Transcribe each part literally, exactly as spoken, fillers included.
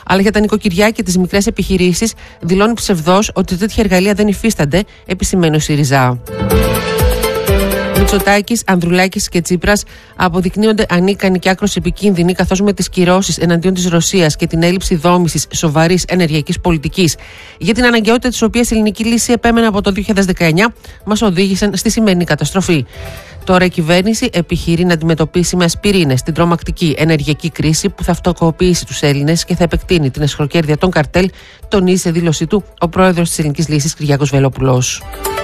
Αλλά για τα νοικοκυριά και τις μικρές επιχειρήσεις δηλώνει ψευδώς ότι τέτοια εργαλεία δεν υφίστανται, επισημαίνει ο ΣΥΡΙΖΑ. Μητσοτάκης, Ανδρουλάκης και Τσίπρας αποδεικνύονται ανίκανοι και άκρως επικίνδυνοι, καθώς με τις κυρώσεις εναντίον της Ρωσίας και την έλλειψη δόμησης σοβαρής ενεργειακής πολιτικής, για την αναγκαιότητα της οποίας η ελληνική λύση επέμενε από το δύο χιλιάδες δεκαεννιά, μας οδήγησαν στη σημερινή καταστροφή. Τώρα η κυβέρνηση επιχειρεί να αντιμετωπίσει με ασπιρίνες την τρομακτική ενεργειακή κρίση που θα φτωχοποιήσει τους Έλληνες και θα επεκτείνει την εσχροκέρδεια των καρτέλ, τονίζει σε δήλωσή του ο πρόεδρος της Ελληνικής Λύσης Κυριάκος Βελόπουλος.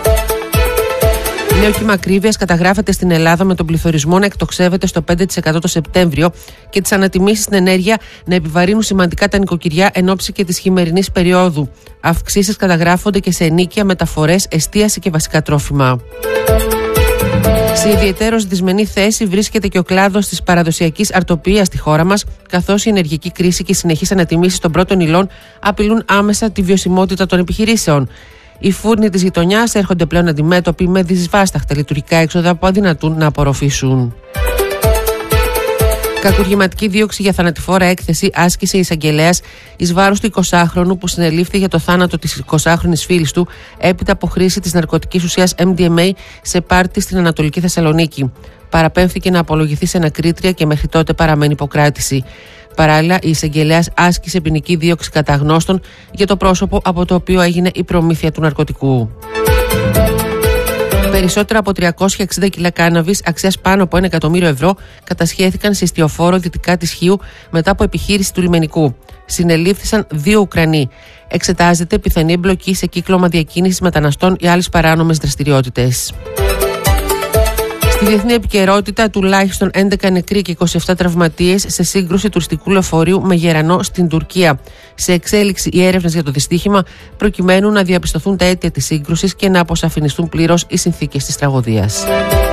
Νέο κύμα ακρίβειας καταγράφεται στην Ελλάδα, με τον πληθωρισμό να εκτοξεύεται στο πέντε τοις εκατό το Σεπτέμβριο και τις ανατιμήσεις στην ενέργεια να επιβαρύνουν σημαντικά τα νοικοκυριά εν ώψη και της χειμερινής περίοδου. Αυξήσεις καταγράφονται και σε ενοίκια, μεταφορές, εστίαση και βασικά τρόφιμα. Σε ιδιαιτέρως δυσμενή θέση βρίσκεται και ο κλάδος της παραδοσιακής αρτοπίας στη χώρα μας, καθώς η ενεργειακή κρίση και οι συνεχείς ανατιμήσεις των πρώτων υλών απειλούν άμεσα τη βιωσιμότητα των επιχειρήσεων. Οι φούρνοι της γειτονιάς έρχονται πλέον αντιμέτωποι με δυσβάσταχτα λειτουργικά έξοδα που αδυνατούν να απορροφήσουν. Κακουργηματική δίωξη για θανατηφόρα έκθεση άσκησε η εισαγγελέας εις βάρος του εικοσάχρονου που συνελήφθη για το θάνατο της εικοσάχρονης φίλης του έπειτα από χρήση της ναρκωτικής ουσίας εμ ντι εμ έι σε πάρτι στην Ανατολική Θεσσαλονίκη. Παραπέμφθηκε να απολογηθεί σε ανακρίτρια και μέχρι τότε παραμένει υποκράτηση. Παράλληλα, η εισαγγελέας άσκησε ποινική δίωξη κατά αγνώστων για το πρόσωπο από το οποίο έγινε η προμήθεια του ναρκωτικού. Περισσότερα από τριακόσια εξήντα κιλά κάναβης αξίας πάνω από ένα εκατομμύριο ευρώ κατασχέθηκαν σε ιστιοφόρο δυτικά της Χίου μετά από επιχείρηση του λιμενικού. Συνελήφθησαν δύο Ουκρανοί. Εξετάζεται πιθανή εμπλοκή σε κύκλωμα διακίνησης μεταναστών ή άλλες παράνομες δραστηριότητες. Στη διεθνή επικαιρότητα, τουλάχιστον έντεκα νεκροί και είκοσι επτά τραυματίες σε σύγκρουση τουριστικού λεωφορείου με γερανό στην Τουρκία. Σε εξέλιξη οι έρευνες για το δυστύχημα, προκειμένου να διαπιστωθούν τα αίτια της σύγκρουσης και να αποσαφινιστούν πλήρως οι συνθήκες της τραγωδίας.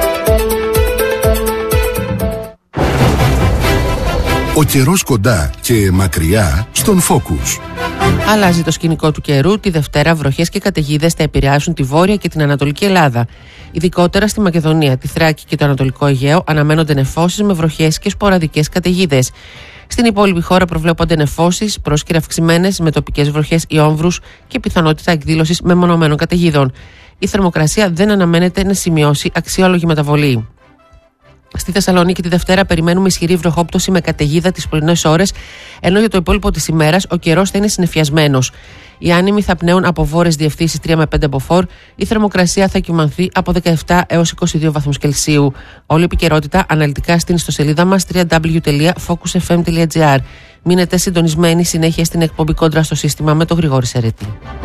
Ο καιρός κοντά και μακριά στον Focus. Αλλάζει το σκηνικό του καιρού. Τη Δευτέρα, βροχές και καταιγίδες θα επηρεάσουν τη Βόρεια και την Ανατολική Ελλάδα. Ειδικότερα στη Μακεδονία, τη Θράκη και το Ανατολικό Αιγαίο αναμένονται νεφώσεις με βροχές και σποραδικές καταιγίδες. Στην υπόλοιπη χώρα προβλέπονται νεφώσεις, πρόσκαιρα αυξημένες με τοπικές βροχές ή όμβρους και πιθανότητα εκδήλωσης μεμονωμένων καταιγίδων. Η θερμοκρασία δεν αναμένεται να σημειώσει αξιόλογη μεταβολή. Στη Θεσσαλονίκη τη Δευτέρα περιμένουμε ισχυρή βροχόπτωση με καταιγίδα τις πρωινές ώρες, ενώ για το υπόλοιπο της ημέρας ο καιρός θα είναι συννεφιασμένος. Οι άνεμοι θα πνέουν από βόρειες διευθύνσεις τρία με πέντε μποφόρ, η θερμοκρασία θα κυμανθεί από δεκαεπτά έως είκοσι δύο βαθμούς Κελσίου. Όλη η επικαιρότητα αναλυτικά στην ιστοσελίδα μας double-u double-u double-u τελεία focus f m τελεία g r. Μείνετε συντονισμένοι συνέχεια στην εκπομπή Κόντρα στο Σύστημα με τον Γρηγόρη Σερέτη.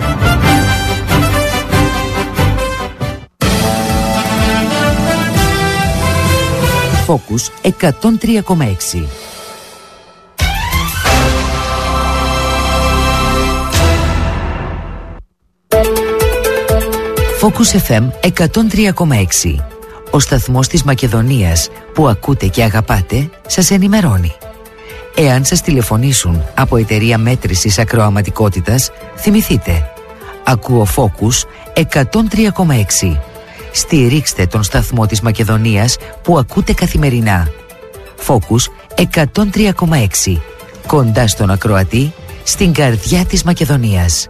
Focus εκατόν τρία κόμμα έξι. Focus εφ εμ εκατόν τρία κόμμα έξι. Ο σταθμός της Μακεδονίας που ακούτε και αγαπάτε σας ενημερώνει. Εάν σας τηλεφωνήσουν από εταιρεία μέτρησης ακροαματικότητας, θυμηθείτε. Ακούω Focus εκατόν τρία κόμμα έξι. Στηρίξτε τον σταθμό της Μακεδονίας που ακούτε καθημερινά. Focus εκατόν τρία κόμμα έξι. Κοντά στον ακροατή, στην καρδιά της Μακεδονίας.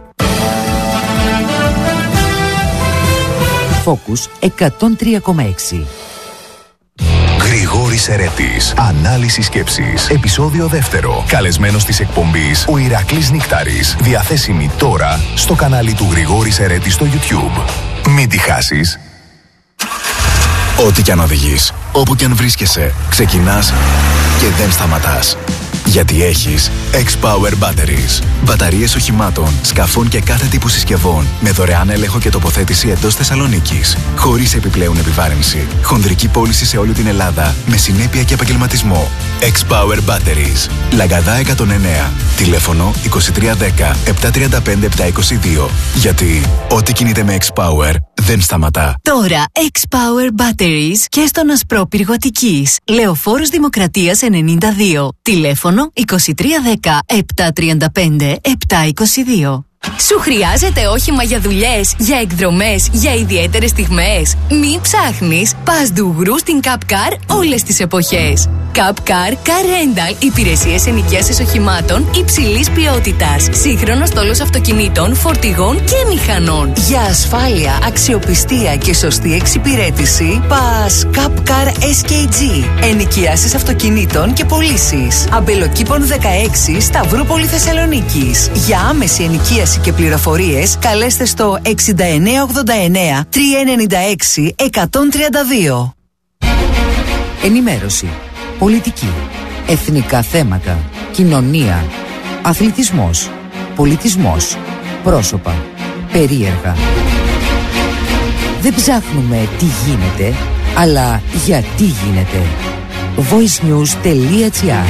Focus εκατόν τρία κόμμα έξι. Γρηγόρης Σερέτης. Ανάλυση σκέψης. Επεισόδιο δεύτερο. Καλεσμένος της εκπομπής ο Ηρακλής Νικτάρης. Διαθέσιμη τώρα στο κανάλι του Γρηγόρη Σερέτη στο YouTube. Μην τη χάσεις. Ό,τι κι αν οδηγείς, όπου κι αν βρίσκεσαι, ξεκινάς και δεν σταματάς. Γιατί έχεις X-Power Batteries. Μπαταρίες οχημάτων, σκαφών και κάθε τύπου συσκευών με δωρεάν έλεγχο και τοποθέτηση εντός Θεσσαλονίκης. Χωρίς επιπλέον επιβάρυνση. Χονδρική πώληση σε όλη την Ελλάδα με συνέπεια και επαγγελματισμό. X-Power Batteries. Λαγκαδά εκατόν εννέα. Τηλέφωνο είκοσι τρία δέκα επτακόσια τριάντα πέντε εκατόν είκοσι δύο. Γιατί ό,τι κινείται με X-Power δεν σταματά. Τώρα X-Power Batteries και στον Ασπρόπυργο Αττικής. Λεωφόρος Δημοκρατίας ενενήντα δύο. Τηλέφωνο είκοσι τρία δέκα επτακόσια τριάντα πέντε εκατόν είκοσι δύο. Σου χρειάζεται όχημα για δουλειές, για εκδρομές, για ιδιαίτερες στιγμές? Μην ψάχνεις, πας ντουγρού στην Capcar όλες τις εποχές. Capcar Car Rental, υπηρεσίες ενοικίασης οχημάτων υψηλής ποιότητας. Σύγχρονος στόλος αυτοκινήτων, φορτηγών και μηχανών. Για ασφάλεια, αξιοπιστία και σωστή εξυπηρέτηση, πας Capcar ες κέι τζι. Ενοικιάσεις αυτοκινήτων και πωλήσεις. Αμπελοκήπων δεκαέξι, Σταυρούπολη Θεσσαλονίκης. Για άμεση ενοικίαση και πληροφορίες, καλέστε στο εξήντα εννέα ογδόντα εννέα τριακόσια ενενήντα έξι εκατόν τριάντα δύο. Ενημέρωση, πολιτική, εθνικά θέματα, κοινωνία, αθλητισμός, πολιτισμός, πρόσωπα, περίεργα. Δεν ψάχνουμε τι γίνεται, αλλά γιατί γίνεται. voicenews τελεία gr.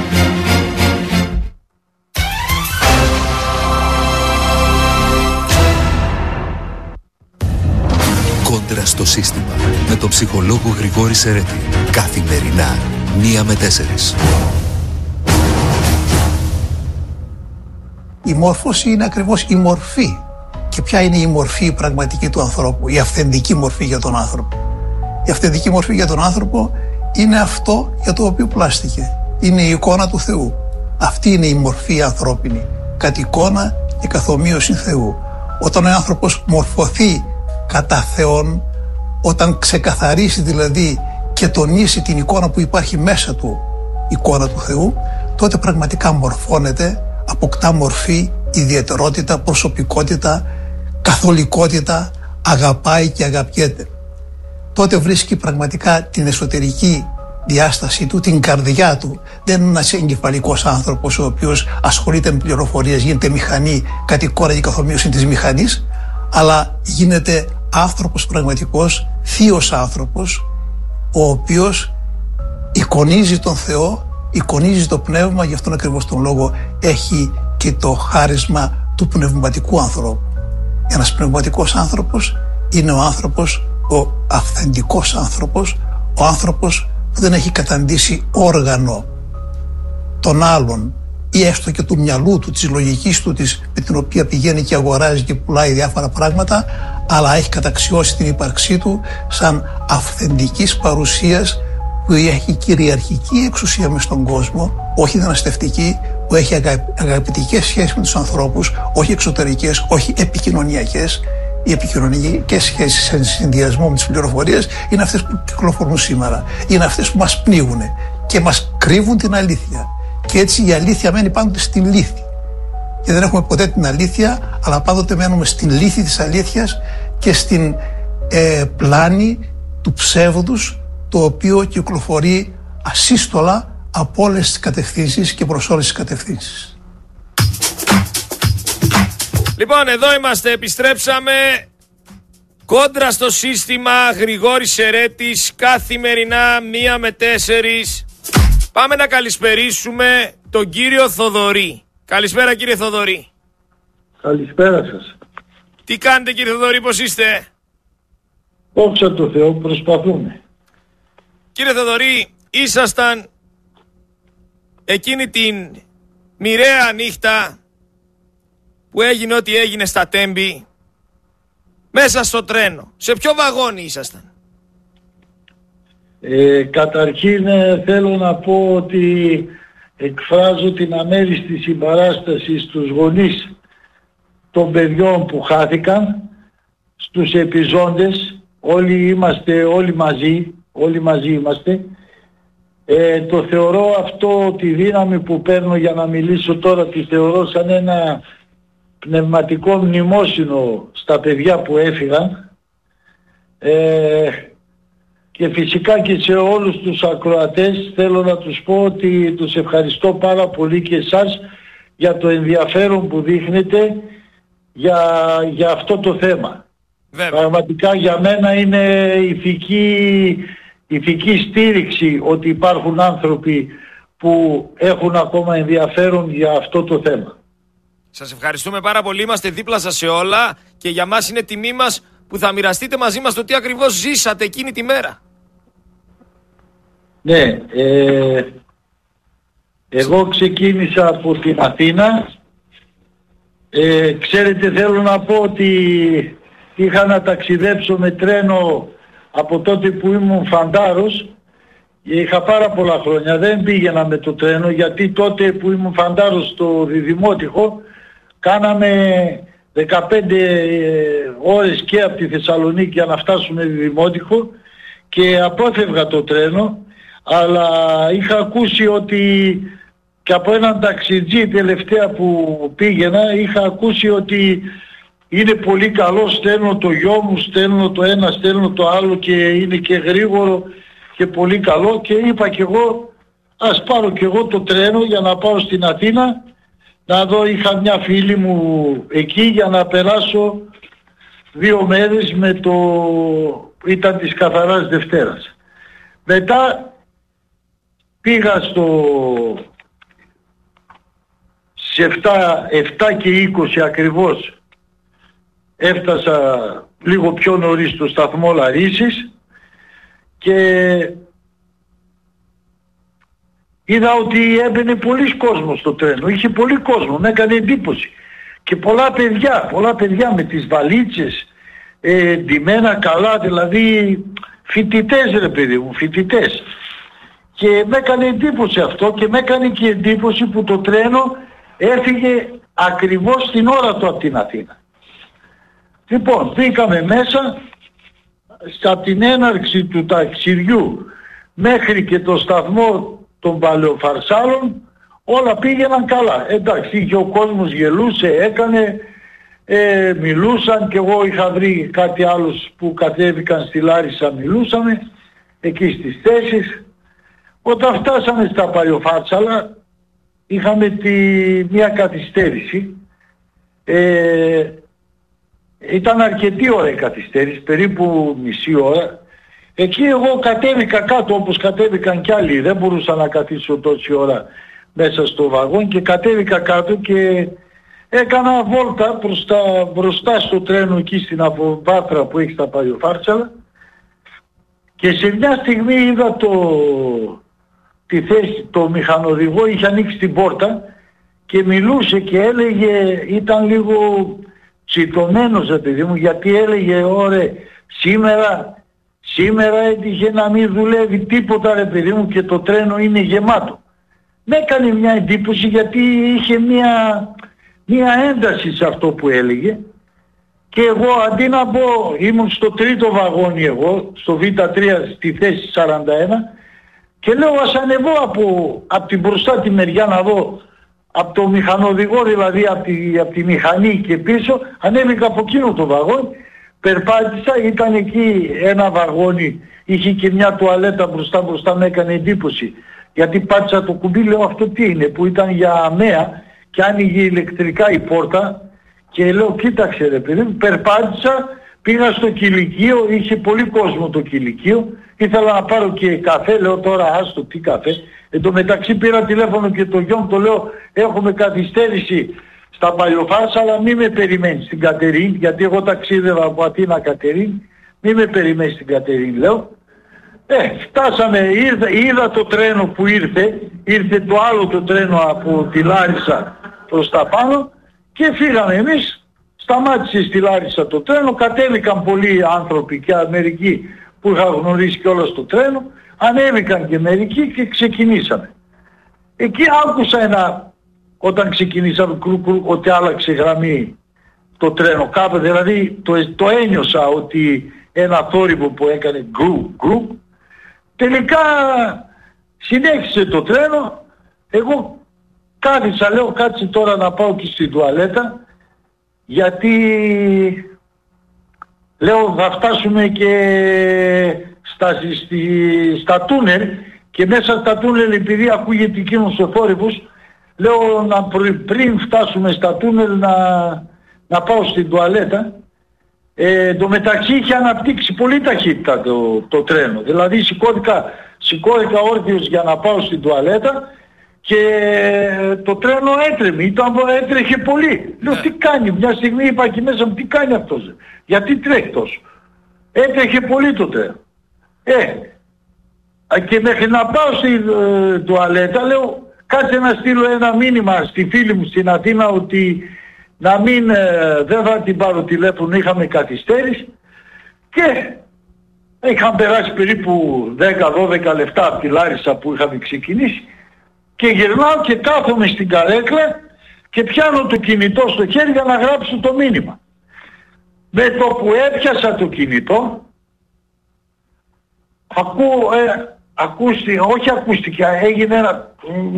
Κόντρα στο σύστημα με τον ψυχολόγο Γρηγόρη Σερέτη. Καθημερινά, μία με τέσσερις. Η μόρφωση είναι ακριβώς η μορφή. Και ποια είναι η μορφή η πραγματική του ανθρώπου, η αυθεντική μορφή για τον άνθρωπο. Η αυθεντική μορφή για τον άνθρωπο είναι αυτό για το οποίο πλάστηκε. Είναι η εικόνα του Θεού. Αυτή είναι η μορφή ανθρώπινη. Κατ' εικόνα και καθομοίωση Θεού. Όταν ο άνθρωπος μορφωθεί κατά Θεόν, όταν ξεκαθαρίσει δηλαδή και τονίσει την εικόνα που υπάρχει μέσα του, εικόνα του Θεού, τότε πραγματικά μορφώνεται, αποκτά μορφή, ιδιαιτερότητα, προσωπικότητα, καθολικότητα, αγαπάει και αγαπιέται. Τότε βρίσκει πραγματικά την εσωτερική διάσταση του, την καρδιά του. Δεν είναι ένας εγκεφαλικός άνθρωπος ο οποίος ασχολείται με πληροφορίες, γίνεται μηχανή, κατ' εικόνα και καθομοίωση της μηχανής, αλλά γίνεται άνθρωπος πραγματικός, θείος άνθρωπος, ο οποίος εικονίζει τον Θεό, εικονίζει το πνεύμα, γι' αυτόν ακριβώς τον λόγο έχει και το χάρισμα του πνευματικού ανθρώπου. Ένας πνευματικός άνθρωπος είναι ο άνθρωπος, ο αυθεντικός άνθρωπος, ο άνθρωπος που δεν έχει καταντήσει όργανο των άλλων ή έστω και του μυαλού του, της λογικής του, της, με την οποία πηγαίνει και αγοράζει και πουλάει διάφορα πράγματα, αλλά έχει καταξιώσει την ύπαρξή του σαν αυθεντικής παρουσίας που έχει κυριαρχική εξουσία μες στον κόσμο, όχι δυναστευτική, που έχει αγαπητικές σχέσεις με τους ανθρώπους, όχι εξωτερικές, όχι επικοινωνιακές. Οι επικοινωνιακές σχέσεις σε συνδυασμό με τις πληροφορίες είναι αυτές που κυκλοφορούν σήμερα. Είναι αυτές που μας πνίγουν και μας κρύβουν την αλήθεια. Και έτσι η αλήθεια μένει πάντοτε στην λύθη. Και δεν έχουμε ποτέ την αλήθεια, αλλά πάντοτε μένουμε στην λύθη της αλήθειας και στην ε, πλάνη του ψεύδους, το οποίο κυκλοφορεί ασύστολα από όλες τις κατευθύνσεις και προς όλες τις κατευθύνσεις. Λοιπόν, εδώ είμαστε, επιστρέψαμε. Κόντρα στο σύστημα, Γρηγόρης Σερέτης, καθημερινά μία με τέσσερις. Πάμε να καλησπερίσουμε τον κύριο Θοδωρή. Καλησπέρα κύριε Θοδωρή. Καλησπέρα σας. Τι κάνετε κύριε Θοδωρή, πώς είστε? Δόξα τω Θεώ, προσπαθούμε. Κύριε Θοδωρή, ήσασταν εκείνη την μοιραία νύχτα που έγινε ό,τι έγινε στα Τέμπη, μέσα στο τρένο. Σε ποιο βαγόνι ήσασταν? Ε, καταρχήν ε, θέλω να πω ότι εκφράζω την αμέριστη συμπαράσταση στους γονείς των παιδιών που χάθηκαν, στους επιζώντες. Όλοι είμαστε, όλοι μαζί, όλοι μαζί είμαστε. Ε, το θεωρώ αυτό, τη δύναμη που παίρνω για να μιλήσω τώρα, τη θεωρώ σαν ένα πνευματικό μνημόσυνο στα παιδιά που έφυγαν. Ε, και φυσικά και σε όλους τους ακροατές θέλω να τους πω ότι τους ευχαριστώ πάρα πολύ και εσάς για το ενδιαφέρον που δείχνετε για, για αυτό το θέμα. Βέβαια. Πραγματικά για μένα είναι ηθική, ηθική στήριξη ότι υπάρχουν άνθρωποι που έχουν ακόμα ενδιαφέρον για αυτό το θέμα. Σας ευχαριστούμε πάρα πολύ, είμαστε δίπλα σας σε όλα και για μας είναι τιμή μας που θα μοιραστείτε μαζί μας το τι ακριβώς ζήσατε εκείνη τη μέρα. Ναι, ε, εγώ ξεκίνησα από την Αθήνα Ε, ξέρετε, θέλω να πω ότι είχα να ταξιδέψω με τρένο από τότε που ήμουν φαντάρος. Είχα πάρα πολλά χρόνια, δεν πήγαινα με το τρένο, γιατί τότε που ήμουν φαντάρος στο Διδημότυχο κάναμε δεκαπέντε ώρες και από τη Θεσσαλονίκη για να φτάσουμε Διδημότυχο και απόφευγα το τρένο, αλλά είχα ακούσει ότι και από έναν ταξιτζή τελευταία που πήγαινα είχα ακούσει ότι είναι πολύ καλό, στέλνω το γιο μου, στέλνω το ένα, στέλνω το άλλο και είναι και γρήγορο και πολύ καλό, και είπα κι εγώ ας πάρω κι εγώ το τρένο για να πάω στην Αθήνα να δω. Είχα μια φίλη μου εκεί για να περάσω δύο μέρες με το... ήταν της καθαράς Δευτέρας. Μετά πήγα στο... σε επτά και είκοσι ακριβώς έφτασα λίγο πιο νωρίς στο σταθμό Λαρίσης και είδα ότι έμπαινε πολλής κόσμος στο τρένο, είχε πολύ κόσμο, με έκανε εντύπωση. Και πολλά παιδιά, πολλά παιδιά με τις βαλίτσες, ε, ντυμένα καλά, δηλαδή φοιτητές ρε παιδί μου, φοιτητές. Και με έκανε εντύπωση αυτό και με έκανε και εντύπωση που το τρένο έφυγε ακριβώς την ώρα του από την Αθήνα. Λοιπόν, μπήκαμε μέσα, από την έναρξη του ταξιδιού μέχρι και το σταθμό των Παλαιοφαρσάλων όλα πήγαιναν καλά. Εντάξει, είχε ο κόσμος, γελούσε, έκανε, ε, μιλούσαν, και εγώ είχα βρει κάτι άλλους που κατέβηκαν στη Λάρισα, μιλούσαμε εκεί στις θέσεις. Όταν φτάσαμε στα Παλαιοφάρσαλα είχαμε τη, μια καθυστέρηση. Ε, ήταν αρκετή ώρα η καθυστέρηση, περίπου μισή ώρα. Εκεί εγώ κατέβηκα κάτω όπως κατέβηκαν κι άλλοι. Δεν μπορούσα να καθίσω τόση ώρα μέσα στο βαγόν και κατέβηκα κάτω και έκανα βόλτα προς τα, μπροστά στο τρένο εκεί στην αποβάθρα που έχει στα Παλαιοφάρσαλα, και σε μια στιγμή είδα το, τη θέση, το μηχανοδηγό είχε ανοίξει την πόρτα και μιλούσε και έλεγε, ήταν λίγο τσιτωμένος επειδή μου, γιατί έλεγε ωραία σήμερα Σήμερα έτυχε να μην δουλεύει τίποτα ρε παιδί μου και το τρένο είναι γεμάτο. Με έκανε μια εντύπωση γιατί είχε μια, μια ένταση σε αυτό που έλεγε, και εγώ αντί να μπω, ήμουν στο τρίτο βαγόνι εγώ, στο Β τρία στη θέση σαράντα ένα, και λέω ας ανεβώ από, από την μπροστά τη μεριά να δω, από το μηχανοδηγό δηλαδή, από τη, από τη μηχανή και πίσω, ανέβηκα από εκείνο το βαγόνι. Περπάτησα, ήταν εκεί ένα βαγόνι, είχε και μια τουαλέτα μπροστά μπροστά, με έκανε εντύπωση. Γιατί πάτησα το κουμπί, λέω αυτό τι είναι, που ήταν για αμαία και άνοιγε ηλεκτρικά η πόρτα, και λέω κοίταξε ρε παιδί μου, περπάτησα, πήγα στο κηλικείο, είχε πολύ κόσμο το κηλικείο, ήθελα να πάρω και καφέ, λέω τώρα άστο τι καφέ. Εν τω μεταξύ πήρα τηλέφωνο και το γιο μου, το λέω έχουμε καθυστέρηση στα Παλαιοφάρσαλα, μη με περιμένεις στην Κατερίνη, γιατί εγώ ταξίδευα από Αθήνα Κατερίνη, μη με περιμένεις στην Κατερίνη, λέω. Ε, φτάσαμε, είδα, είδα το τρένο που ήρθε, ήρθε το άλλο το τρένο από τη Λάρισα προς τα πάνω και φύγαμε εμείς, σταμάτησε στη Λάρισα το τρένο, κατέβηκαν πολλοί άνθρωποι και μερικοί που είχα γνωρίσει κιόλας στο τρένο, ανέβηκαν και μερικοί και ξεκινήσαμε. Εκεί άκουσα ένα... Όταν ξεκινήσαμε κρου, κρου, ότι άλλαξε γραμμή το τρένο κάπου, δηλαδή το, το ένιωσα ότι ένα θόρυβο που έκανε γκρου γκρου. Τελικά συνέχισε το τρένο, εγώ κάθισα, λέω κάτσε τώρα να πάω και στην τουαλέτα, γιατί λέω θα φτάσουμε και στα, στη, στα τούνελ, και μέσα στα τούνελ επειδή ακούγεται εκείνος ο θόρυβος, λέω να πριν φτάσουμε στα τούνελ να, να πάω στην τουαλέτα. Ε, το μεταξύ είχε αναπτύξει πολύ ταχύτητα το, το τρένο. Δηλαδή σηκώθηκα, σηκώθηκα όρθιος για να πάω στην τουαλέτα και το τρένο έτρεμε, ήταν, έτρεχε πολύ. Λέω τι κάνει, μια στιγμή είπα εκεί μέσα μου τι κάνει αυτός, γιατί τρέχει τόσο. Έτρεχε πολύ το τρένο. Ε, και μέχρι να πάω στην ε, τουαλέτα λέω κάτσε να στείλω ένα μήνυμα στη φίλη μου στην Αθήνα ότι να μην, ε, δεν θα την πάρω τηλέφωνο, είχαμε καθυστέρηση και είχαν περάσει περίπου δέκα δώδεκα λεπτά από τη Λάρισα που είχαμε ξεκινήσει και γυρνάω και κάθομαι στην καρέκλα και πιάνω το κινητό στο χέρι για να γράψω το μήνυμα. Με το που έπιασα το κινητό, ακού, ε, ακούστηκε, όχι ακούστηκε, έγινε ένα,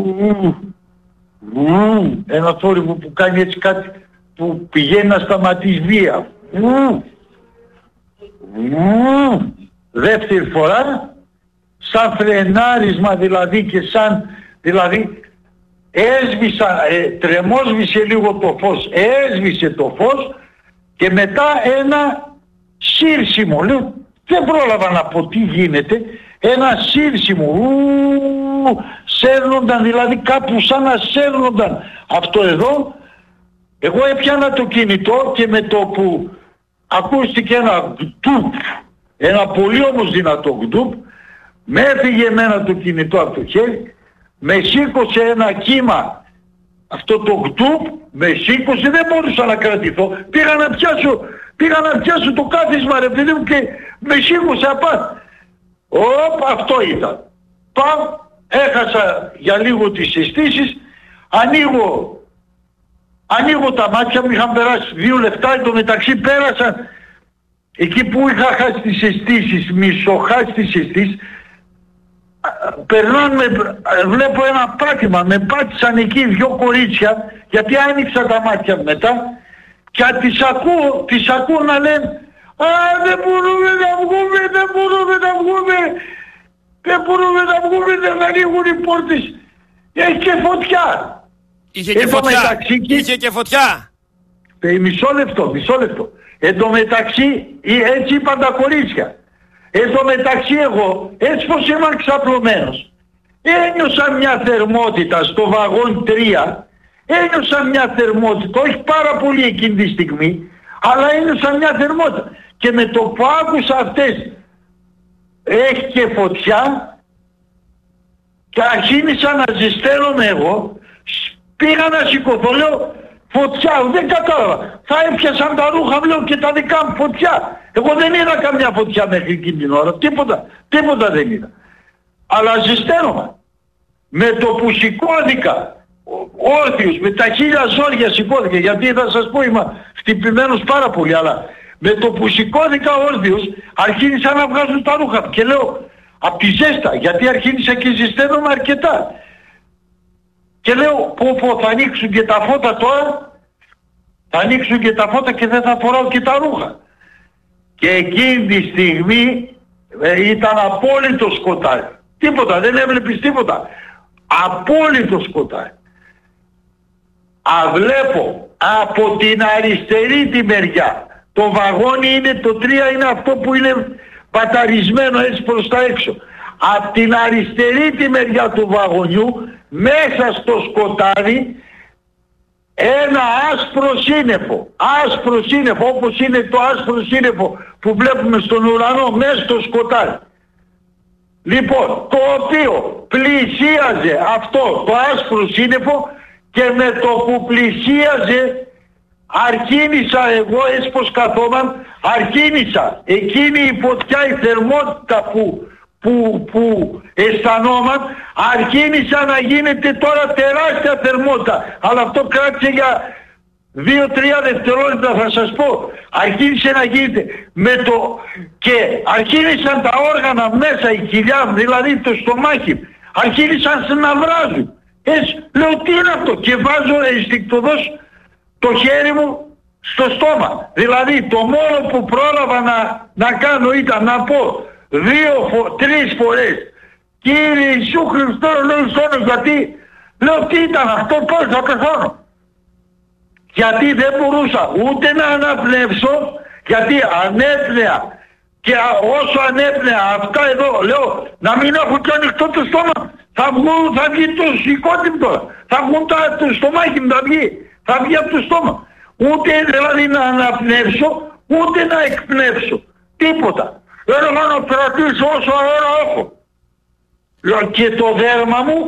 ένα θόρυβο που κάνει έτσι κάτι που πηγαίνει να σταματήσει βία. Δεύτερη φορά, σαν φρενάρισμα δηλαδή και σαν, δηλαδή έσβησα, ε, τρεμόσβησε λίγο το φως, έσβησε το φως και μετά ένα σύρσιμο, λέω, δεν πρόλαβα να πω τι γίνεται, ένα σύρσιμο, ου, σέρνονταν δηλαδή κάπου σαν να σέρνονταν αυτό εδώ. Εγώ έπιανα το κινητό και με το που ακούστηκε ένα γκτουπ, ένα πολύ όμως δυνατό γκτουπ, με έφυγε εμένα το κινητό από το χέρι, με σήκωσε ένα κύμα, αυτό το γκτουπ, με σήκωσε, δεν μπορούσα να κρατηθώ, πήγα να πιάσω, πήγα να πιάσω το κάθισμα ρε παιδί μου και με σήκωσε απάνω. Οπ, αυτό ήταν. Πάω, έχασα για λίγο τις αισθήσεις, ανοίγω, ανοίγω τα μάτια μου, είχαν περάσει δύο λεπτά, εν τω μεταξύ πέρασαν, εκεί που είχα χάσει τις αισθήσεις, μισοχάσει τις αισθήσεις, περνάνε, βλέπω ένα πάτημα, με πάτησαν εκεί δυο κορίτσια, γιατί άνοιξα τα μάτια μετά και τις ακούω, τις ακούω να λένε «Α, δεν μπορούμε να βγούμε, δεν μπορούμε να βγούμε, δεν μπορούμε να βγούμε, δεν ανοίγουν οι πόρτες, έχει και φωτιά». Είχε και φωτιά, μεταξύ, είχε και φωτιά. Ε, μισό λεπτό, μισό λεπτό. Εν τω μεταξύ, έτσι είπαν τα κορίτσια. Εν τω μεταξύ εγώ, έτσι πως ήμουν ξαπλωμένος, ένιωσα μια θερμότητα στο βαγόν τρία, ένιωσα μια θερμότητα, όχι πάρα πολύ εκείνη τη στιγμή, αλλά ένιωσα μια θερμότητα. Και με το που άκουσα αυτές, έχει και φωτιά, και αρχίνησα να ζεσταίνομαι εγώ, πήγα να σηκωθώ, λέω, φωτιά, δεν κατάλαβα. Θα έπιασαν τα ρούχα μου, λέω, και τα δικά μου φωτιά. Εγώ δεν είδα καμιά φωτιά μέχρι εκείνη την ώρα. Τίποτα, τίποτα δεν είδα. Αλλά ζεσταίνομαι. Με το που σηκώθηκα, όρθιος, με τα χίλια ζόρια σηκώθηκα, γιατί θα σας πω είμαι χτυπημένος πάρα πολύ, αλλά με το που σηκώθηκα όρθιος, αρχίνησα να βγάζω τα ρούχα. Και λέω, απ' τη ζέστα, γιατί αρχίνησα και ζεσταίνομαι αρκετά. Και λέω, πω πω, θα ανοίξουν και τα φώτα τώρα, θα ανοίξουν και τα φώτα και δεν θα φοράω και τα ρούχα. Και εκείνη τη στιγμή ε, ήταν απόλυτο σκοτάδι. Τίποτα, δεν έβλεπες τίποτα. Απόλυτο σκοτάδι. Αβλέπω από την αριστερή τη μεριά. Το βαγόνι είναι, το τρία είναι αυτό που είναι παταρισμένο έτσι προς τα έξω. Από την αριστερή τη μεριά του βαγονιού, μέσα στο σκοτάδι, ένα άσπρο σύννεφο, άσπρο σύννεφο, όπως είναι το άσπρο σύννεφο που βλέπουμε στον ουρανό, μέσα στο σκοτάδι. Λοιπόν, το οποίο πλησίαζε αυτό το άσπρο σύννεφο και με το που πλησίαζε αρχίνησα εγώ, έτσι πως καθόμουν, αρχίνησα εκείνη η φωτιά, η θερμότητα που που, που αισθανόμαν, αρχίνησα να γίνεται τώρα τεράστια θερμότητα. Αλλά αυτό κράτησε για δύο τρία δευτερόλεπτα, θα σας πω. Αρχίνησε να γίνεται με το... και αρχίνησαν τα όργανα μέσα, η κοιλιά μου, δηλαδή το στομάχι μου, αρχίνησαν να βράζουν. Έτσι, λέω τι είναι αυτό, και βάζω ενστικτωδώς το χέρι μου στο στόμα. Δηλαδή το μόνο που πρόλαβα να, να κάνω ήταν να πω δύο, φο, τρεις φορές Κύριε Ιησού Χριστό, λέω στον, γιατί λέω τι ήταν αυτό, πώς θα πεθάνω. Γιατί δεν μπορούσα ούτε να αναπνεύσω, γιατί ανέπνεα και όσο ανέπνεα αυτά εδώ, λέω να μην έχω και ανοιχτό το στόμα, θα βγουν, θα βγει το σηκώτη μου τώρα, θα βγουν τα, το στομάχι μου, θα βγει, θα βγει από το στόμα. Ούτε δηλαδή να αναπνεύσω, ούτε να εκπνεύσω, τίποτα. Έλεγα να κρατήσω όσο αέρα έχω. Και το δέρμα μου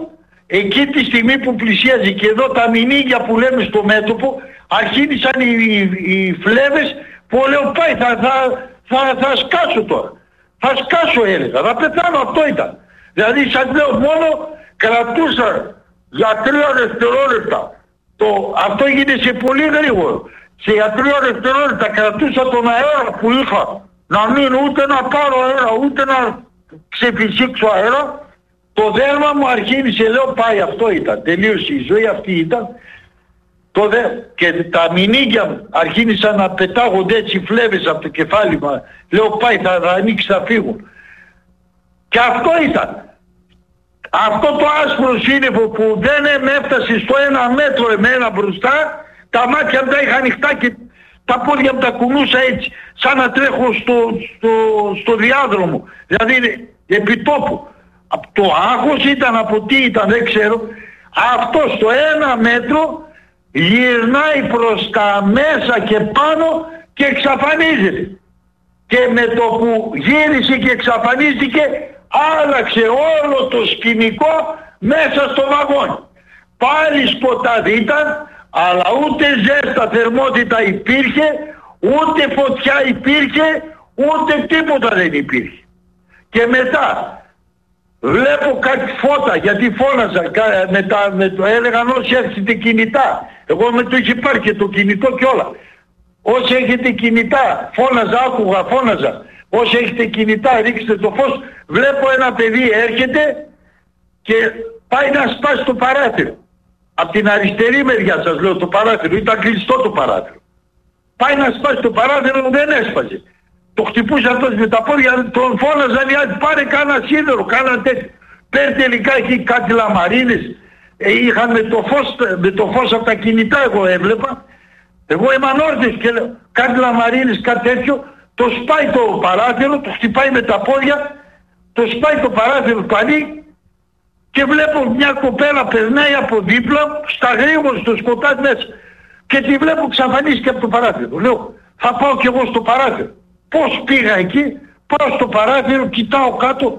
εκεί τη στιγμή που πλησίαζε και εδώ τα μηνύγια που λέμε στο μέτωπο, αρχίνησαν οι, οι, οι φλέβες που λέω πάει θα, θα, θα, θα σκάσω τώρα. Θα σκάσω έλεγα, θα πεθάνω, αυτό ήταν. Δηλαδή σας λέω μόνο κρατούσα για τρία δευτερόλεπτα. Το, αυτό έγινε σε πολύ γρήγορο. Και για τρία δευτερόλεπτα κρατούσα τον αέρα που είχα. Να μην ούτε να πάρω αέρα, ούτε να ξεφυσίξω αέρα. Το δέρμα μου αρχίνησε, λέω πάει, αυτό ήταν. Τελείωσε η ζωή, αυτή ήταν. Το δε... Και τα μηνύγια μου αρχίνησαν να πετάγονται έτσι φλέβες από το κεφάλι μου. Λέω πάει, θα, θα ανοίξει, θα φύγουν. Και αυτό ήταν. Αυτό το άσπρο σύννεφο που δεν με έφτασε στο ένα μέτρο εμένα μπροστά, τα μάτια μου τα είχα ανοιχτά και τα πόδια μου τα κουνούσα έτσι, σαν να τρέχω στο, στο, στο διάδρομο. Δηλαδή επί τόπου. Το άγχος ήταν, από τι ήταν δεν ξέρω. Αυτό στο ένα μέτρο γυρνάει προς τα μέσα και πάνω και εξαφανίζεται. Και με το που γύρισε και εξαφανίστηκε, άλλαξε όλο το σκηνικό μέσα στο βαγόνι. Πάλι σκοτάδι ήταν, αλλά ούτε ζέστα θερμότητα υπήρχε, ούτε φωτιά υπήρχε, ούτε τίποτα δεν υπήρχε. Και μετά βλέπω κάτι φώτα, γιατί φώναζα, με τα, με το, έλεγαν όσοι έχετε κινητά. Εγώ με το είχε πάρει και το κινητό και όλα. Όσοι έχετε κινητά, φώναζα, άκουγα, φώναζα. Όσοι έχετε κινητά, ρίξτε το φως. Βλέπω ένα παιδί έρχεται και πάει να σπάσει το παράθυρο. Απ' την αριστερή μεριά σας λέω το παράθυρο, ήταν κλειστό το παράθυρο. Πάει να σπάσει το παράθυρο, δεν έσπασε. Το χτυπούσε αυτός με τα πόδια, τον φώναζαν οι άλλοι, πάρε κάνα σίδερο, κάνα τέτοιο. Πέρ τελικά εκεί κάτι λαμαρίνες, ε, είχαν με το φως, με το φως από τα κινητά εγώ έβλεπα. Εγώ είμαι ανόρθιος και λέω κάτι λαμαρίνες, κάτι τέτοιο. Το σπάει το παράθυρο, το χτυπάει με τα πόδια, το σπάει το παράθυρο, το ανοίγει και βλέπω μια κοπέλα περνάει από δίπλα, στα γρήγορα στο σκοτάδι μέσα. Και τη βλέπω ξαφανίστηκε από το παράθυρο. Λέω, θα πάω κι εγώ στο παράθυρο. Πώς πήγα εκεί, πάω στο παράθυρο, κοιτάω κάτω.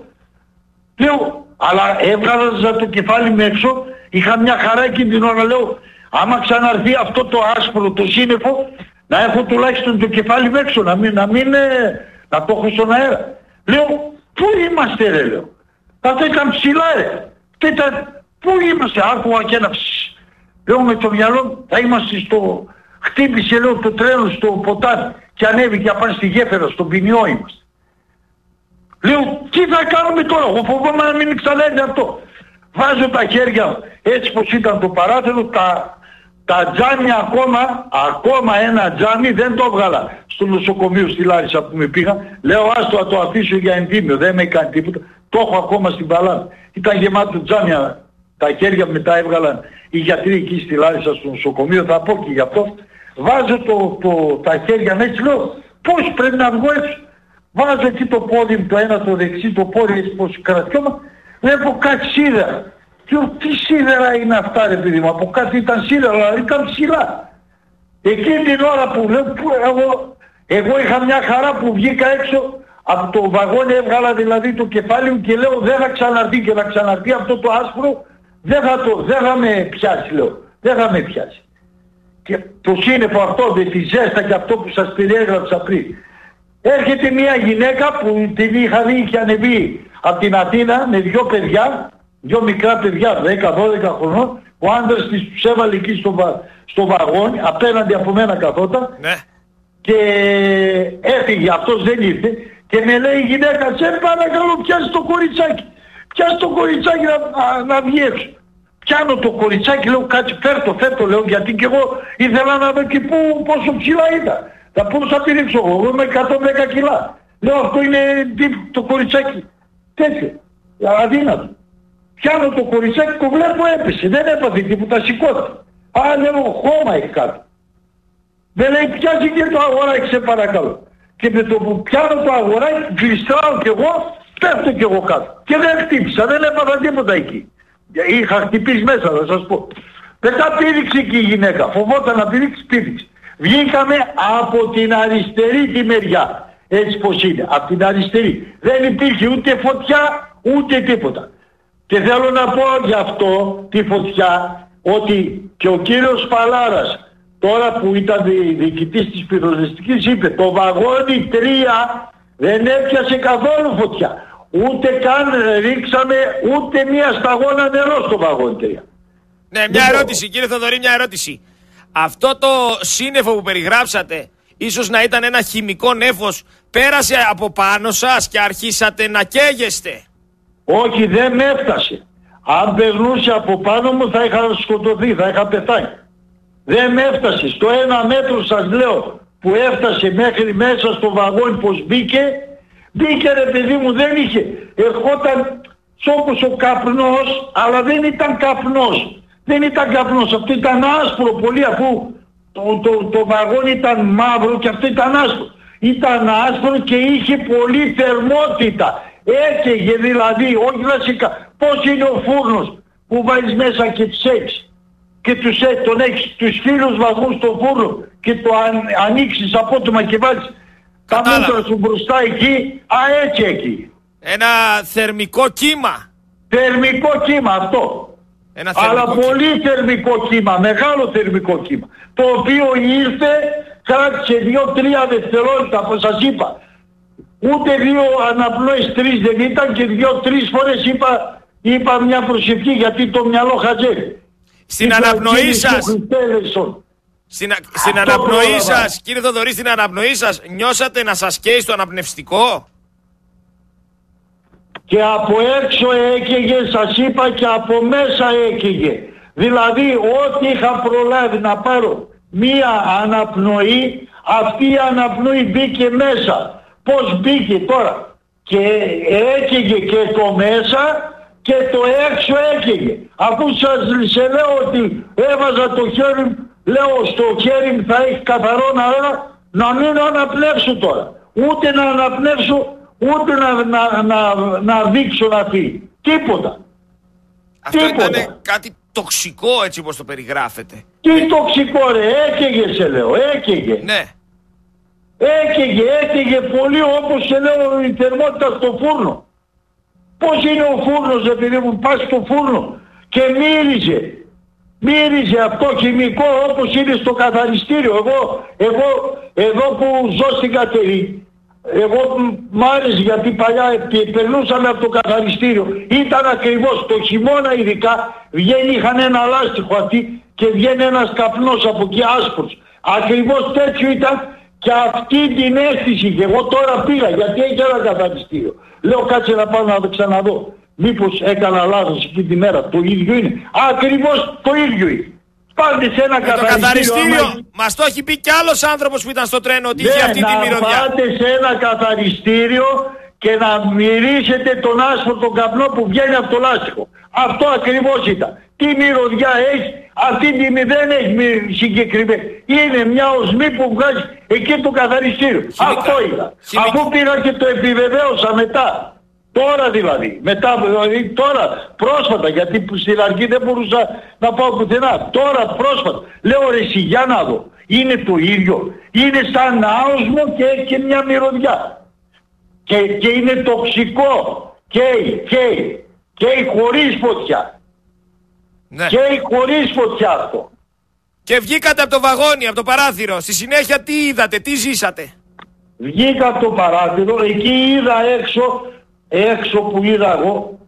Λέω, αλλά έβγαλα το κεφάλι με έξω, είχα μια χαρά εκείνη την ώρα, λέω, άμα ξαναρθεί αυτό το άσπρο, το σύννεφο, να έχω τουλάχιστον το κεφάλι με έξω, να μην, να μην, να το έχω στον αέρα. Λέω, πού είμαστε ρε, λέω. Αυτό ήταν ψηλά ρε. Αυτό ήταν, πού είμαστε, άκουγα και ένα ψ. Λέω με το μυαλό, θα είμαστε στο, χτύπησε λέω το τρένο στο ποτάμι και ανέβηκε απάνω στη γέφυρα, στον ποινιό είμαστε. Λέω, τι θα κάνουμε τώρα, εγώ φοβόμαι να μην ξανάρθει αυτό. Βάζω τα χέρια, έτσι πως ήταν το παράθυρο, τα, τα τζάμια ακόμα, ακόμα ένα τζάμι δεν το έβγαλα στο νοσοκομείο στη Λάρισα που με πήγα. Λέω, άστο να το αφήσω για ενδύμιο, δεν με κάνει τίποτα. Το έχω ακόμα στην παλάτα. Ήταν γεμάτο τζάμια, τα χέρια μετά έβγαλαν οι γιατροί εκεί στη Λάρισα στο νοσοκομείο, θα πω και γι' αυτό. Βάζω το, το, τα χέρια με έτσι, λέω, πώς πρέπει να βγω έτσι. Βάζω εκεί το πόδι μου, το ένα το δεξί, το πόδι έτσι πως κρατιόμαι, βλέπω κάτι σίδερα. Και λέω, τι σίδερα είναι αυτά ρε παιδί μου, από κάτι ήταν σίδερα, αλλά ήταν ψηλά. Εκείνη την ώρα που λέω, που, εγώ, εγώ είχα μια χαρά που βγήκα έξω, από το βαγόνι έβγαλα δηλαδή το κεφάλι μου και λέω, δεν θα ξαναρθεί και να ξαναρθεί αυτό το άσπρο, δεν θα, το, δεν θα με πιάσει λέω, δεν θα με πιάσει. Και το σύννεφο αυτό με τη ζέστα και αυτό που σας περιέγραψα πριν. Έρχεται μια γυναίκα που την είχα δει, είχε ανεβεί από την Αθήνα με δυο παιδιά, δυο μικρά παιδιά, δέκα δώδεκα χρονών, ο άντρας της τους έβαλε εκεί στο, βα, στο βαγόνι, απέναντι από μένα καθόταν, ναι. Και έφυγε, αυτός δεν ήρθε και με λέει η γυναίκα, σε παρακαλώ πιάσει το κοριτσάκι, πιάσει το κοριτσάκι να, να, να βγει έξω. Πιάνω το κοριτσάκι, λέω κάτσε φέρτο, φέρτο λέω, γιατί και εγώ ήθελα να δω και πού, πόσο ψηλά ήταν. Θα πώς θα πηρίξω εγώ, εγώ είμαι εκατόν δέκα κιλά. Λέω αυτό είναι το κοριτσάκι. Τέτοιο, αδύνατο. Πιάνω το κοριτσάκι, το βλέπω έπεσε, δεν έπαθε τίποτα, σηκώθηκε. Α, λέω χώμα έχει κάτω. Δεν λέει πιάσει και το αγοράκι σε παρακαλώ. Και με το που πιάνω το αγοράκι, γλιστράω κι εγώ, πέφτω κι εγώ κάτω. Και δεν χτύπησα, δεν έπαθα τίποτα εκεί. Είχα χτυπήσει μέσα, θα σας πω. Μετά πήδηξε και η γυναίκα, φοβόταν να πήδηξει, πήδηξε. Βγήκαμε από την αριστερή τη μεριά, έτσι πως είναι, από την αριστερή. Δεν υπήρχε ούτε φωτιά, ούτε τίποτα. Και θέλω να πω γι' αυτό τη φωτιά, ότι και ο κύριος Παλάρας, τώρα που ήταν δι, διοικητής της πυροσβεστικής, είπε το βαγόνι τρία δεν έπιασε καθόλου φωτιά. Ούτε καν ρίξαμε ούτε μία σταγόνα νερό στο βαγόνι τρία. Ναι, μια ερώτηση κύριε Θοδωρή, μια ερώτηση. Αυτό το σύννεφο που περιγράψατε, ίσως να ήταν ένα χημικό νέφος, πέρασε από πάνω σας και αρχίσατε να καίγεστε? Όχι, δεν με έφτασε. Αν περνούσε από πάνω μου θα είχα σκοτωθεί, θα είχα πεθάνει. Δεν με έφτασε. Στο ένα μέτρο σας λέω που έφτασε μέχρι μέσα στο βαγόνι, πως μπήκε, μπήκε ρε παιδί μου, δεν είχε. Ερχόταν όπως ο καπνός, αλλά δεν ήταν καπνός. Δεν ήταν καπνός, αυτό ήταν άσπρο πολύ, αφού το, το, το βαγόνι ήταν μαύρο και αυτό ήταν άσπρο. Ήταν άσπρο και είχε πολύ θερμότητα. Έκαιγε δηλαδή, όχι βασικά. Πώς είναι ο φούρνος που βάζεις μέσα και τους έχεις. Και τους, τον έχεις τους χίλιους βαθμούς στο φούρνο και το αν, ανοίξεις απότομα και βάζεις τα μούτρα σου μπροστά εκεί. Α, έτσι εκεί. Ένα θερμικό κύμα. Θερμικό κύμα αυτό. Ένα Αλλά κύμα. πολύ θερμικό κύμα, μεγάλο θερμικό κύμα. Το οποίο ήρθε, κράτησε δύο-τρία δευτερόλεπτα, όπως σας είπα. Ούτε δύο αναπνοές, τρεις δεν ήταν και δύο-τρεις φορές είπα, είπα μια προσευχή γιατί το μυαλό χαζεύει. Στην αναπνοή σας, στην, στην αναπνοή σας, κύριε Θοδωρή, στην αναπνοή σας νιώσατε να σας καίει στο αναπνευστικό? Και από έξω έκαιγε, σας είπα, και από μέσα έκαιγε. Δηλαδή ό,τι είχα προλάβει να πάρω μία αναπνοή, αυτή η αναπνοή μπήκε μέσα. Πώς μπήκε τώρα? Και έκαιγε και το μέσα και το έξω έκαιγε. Αφού σας σε λέω ότι έβαζα το χέρι μου, λέω στο χέρι μου θα έχει καθαρό αέρα, να μην αναπνεύσω τώρα. Ούτε να αναπνεύσω, ούτε να, να, να, να δείξω να φύγει. Τίποτα. Αυτό Τίποτα. ήταν κάτι τοξικό έτσι όπως το περιγράφετε. Τι τοξικό ρε, έκαιγε σε λέω, έκαιγε. Ναι. Έκαιγε, έκαιγε πολύ, όπως σε λέω, η θερμότητα στο φούρνο. Πώς είναι ο φούρνος επειδή μου πας στο φούρνο και μύριζε. Μύριζε αυτό χημικό όπως είναι στο καθαριστήριο. Εγώ, εγώ εδώ που ζω στην Κατερή, εγώ μ' άρεσε γιατί παλιά περνούσαμε από το καθαριστήριο. Ήταν ακριβώς το χειμώνα ειδικά, βγαίνει, είχαν ένα λάστιχο αυτοί και βγαίνει ένας καπνός από εκεί άσπρος. Ακριβώς τέτοιο ήταν. Και αυτή την αίσθηση, και εγώ τώρα πήγα γιατί έχει ένα καθαριστήριο. Λέω κάτσε να πάω να το ξαναδώ. Μήπως έκανα λάθος εκεί τη μέρα. Το ίδιο είναι. Ακριβώς το ίδιο είναι. Πάτε σε ένα καθαριστήριο. Το καθαριστήριο, άμα... μας το έχει πει κι άλλος άνθρωπος που ήταν στο τρένο ότι είχε αυτή τη μυρωδιά. Πάτε σε ένα καθαριστήριο και να μυρίσετε τον άσπρο τον καπνό που βγαίνει από το λάστιχο. Αυτό ακριβώς ήταν. Τι μυρωδιά έχει, αυτή τη μη δεν έχει συγκεκριμένη. Είναι μια οσμή που βγάζει εκεί το καθαριστήριο. Χημικά. Αυτό ήταν. Χημικά. Αφού πήγα και το επιβεβαίωσα μετά. Τώρα δηλαδή. Μετά δηλαδή τώρα πρόσφατα, γιατί στην αρχή δεν μπορούσα να πάω πουθενά. Τώρα πρόσφατα. Λέω ρε εσύ για να δω. Είναι το ίδιο. Είναι σαν άοσμο και έχει και μια μυρωδιά. Και, και είναι τοξικό. Καίει, καίει. Καίει χωρίς φωτιά. Ναι. Και χωρίς φωτιά αυτό. Και βγήκατε από το βαγόνι, από το παράθυρο. Στη συνέχεια τι είδατε, τι ζήσατε? Βγήκα από το παράθυρο, εκεί είδα έξω, έξω που είδα εγώ,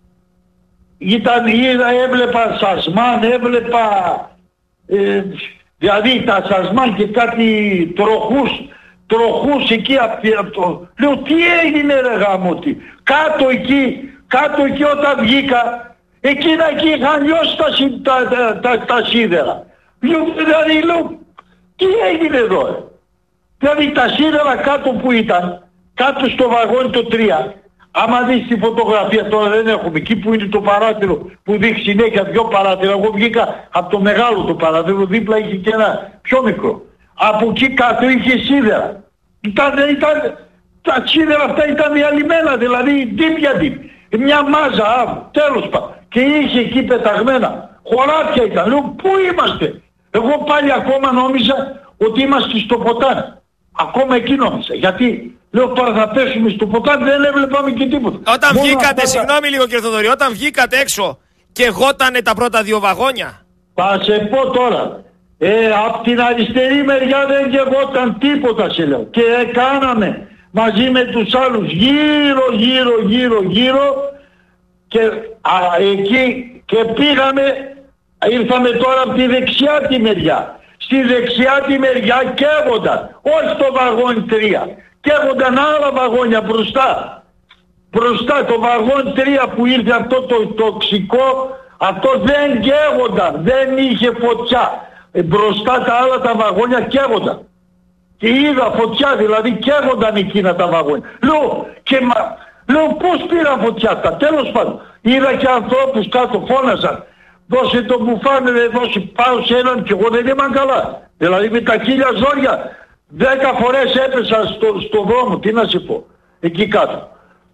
ήταν, είδα, έβλεπα σασμάν, έβλεπα, ε, δηλαδή τα σασμάν και κάτι τροχούς, τροχούς εκεί από το... Λέω τι έγινε ρε γαμώτη, κάτω εκεί, κάτω εκεί όταν βγήκα, εκείνα εκεί είχαν λιώσει τα, τα, τα, τα, τα σίδερα. Δηλαδή λέω, τι έγινε εδώ ε? Δηλαδή τα σίδερα κάτω που ήταν, κάτω στο βαγόνι το τρία, άμα δεις τη φωτογραφία τώρα δεν έχουμε, εκεί που είναι το παράθυρο που δείχνει συνέχεια δυο παράθυρα, εγώ βγήκα από το μεγάλο το παράθυρο, δίπλα είχε και ένα πιο μικρό. Από εκεί κάτω είχε σίδερα. Ήταν, ήταν, τα σίδερα αυτά ήταν διαλυμένα, δηλαδή δίπια δίπια. Μια μάζα, α, τέλος πάντων. Και είχε εκεί πεταγμένα. Χωράφια ήταν. Λέω, πού είμαστε? Εγώ πάλι ακόμα νόμιζα ότι είμαστε στο ποτάμι. Ακόμα εκεί νόμιζα. Γιατί Λέω πάρα θα πέσουμε στο ποτάμι, δεν έβλεπαμε και τίποτα. Όταν Μόνο βγήκατε, αυτά... συγγνώμη λίγο κύριε Θοδωρή, όταν βγήκατε έξω και γότανε τα πρώτα δύο βαγόνια. Θα σε πω τώρα. Ε, απ' την αριστερή μεριά δεν γεγόταν τίποτα σε λέω. Και κάναμε μαζί με τους άλλους γύρω γύρω γύρω γύρω και α, εκεί και πήγαμε, ήρθαμε τώρα από τη δεξιά τη μεριά. Στη δεξιά τη μεριά καίγονταν, όχι στο βαγόνι τρία. Καίγονταν άλλα βαγόνια μπροστά. Μπροστά το βαγόνι τρία που ήρθε αυτό το τοξικό, αυτό δεν καίγονταν, δεν είχε φωτιά. Ε, μπροστά τα άλλα τα βαγόνια καίγονταν. Και είδα φωτιά, δηλαδή καίγονταν εκείνα τα βαγόνια. Λέω, και μα, λέω πώς πήραν φωτιά αυτά, τέλος πάντων. Είδα και ανθρώπους κάτω φώναζαν. Δώσε το μπουφάν, δώσε πάω σε έναν και εγώ δεν ήμουν καλά. Δηλαδή με τα χίλια ζόρια δέκα φορές έπεσα στο, στο δρόμο, τι να σε πω, εκεί κάτω.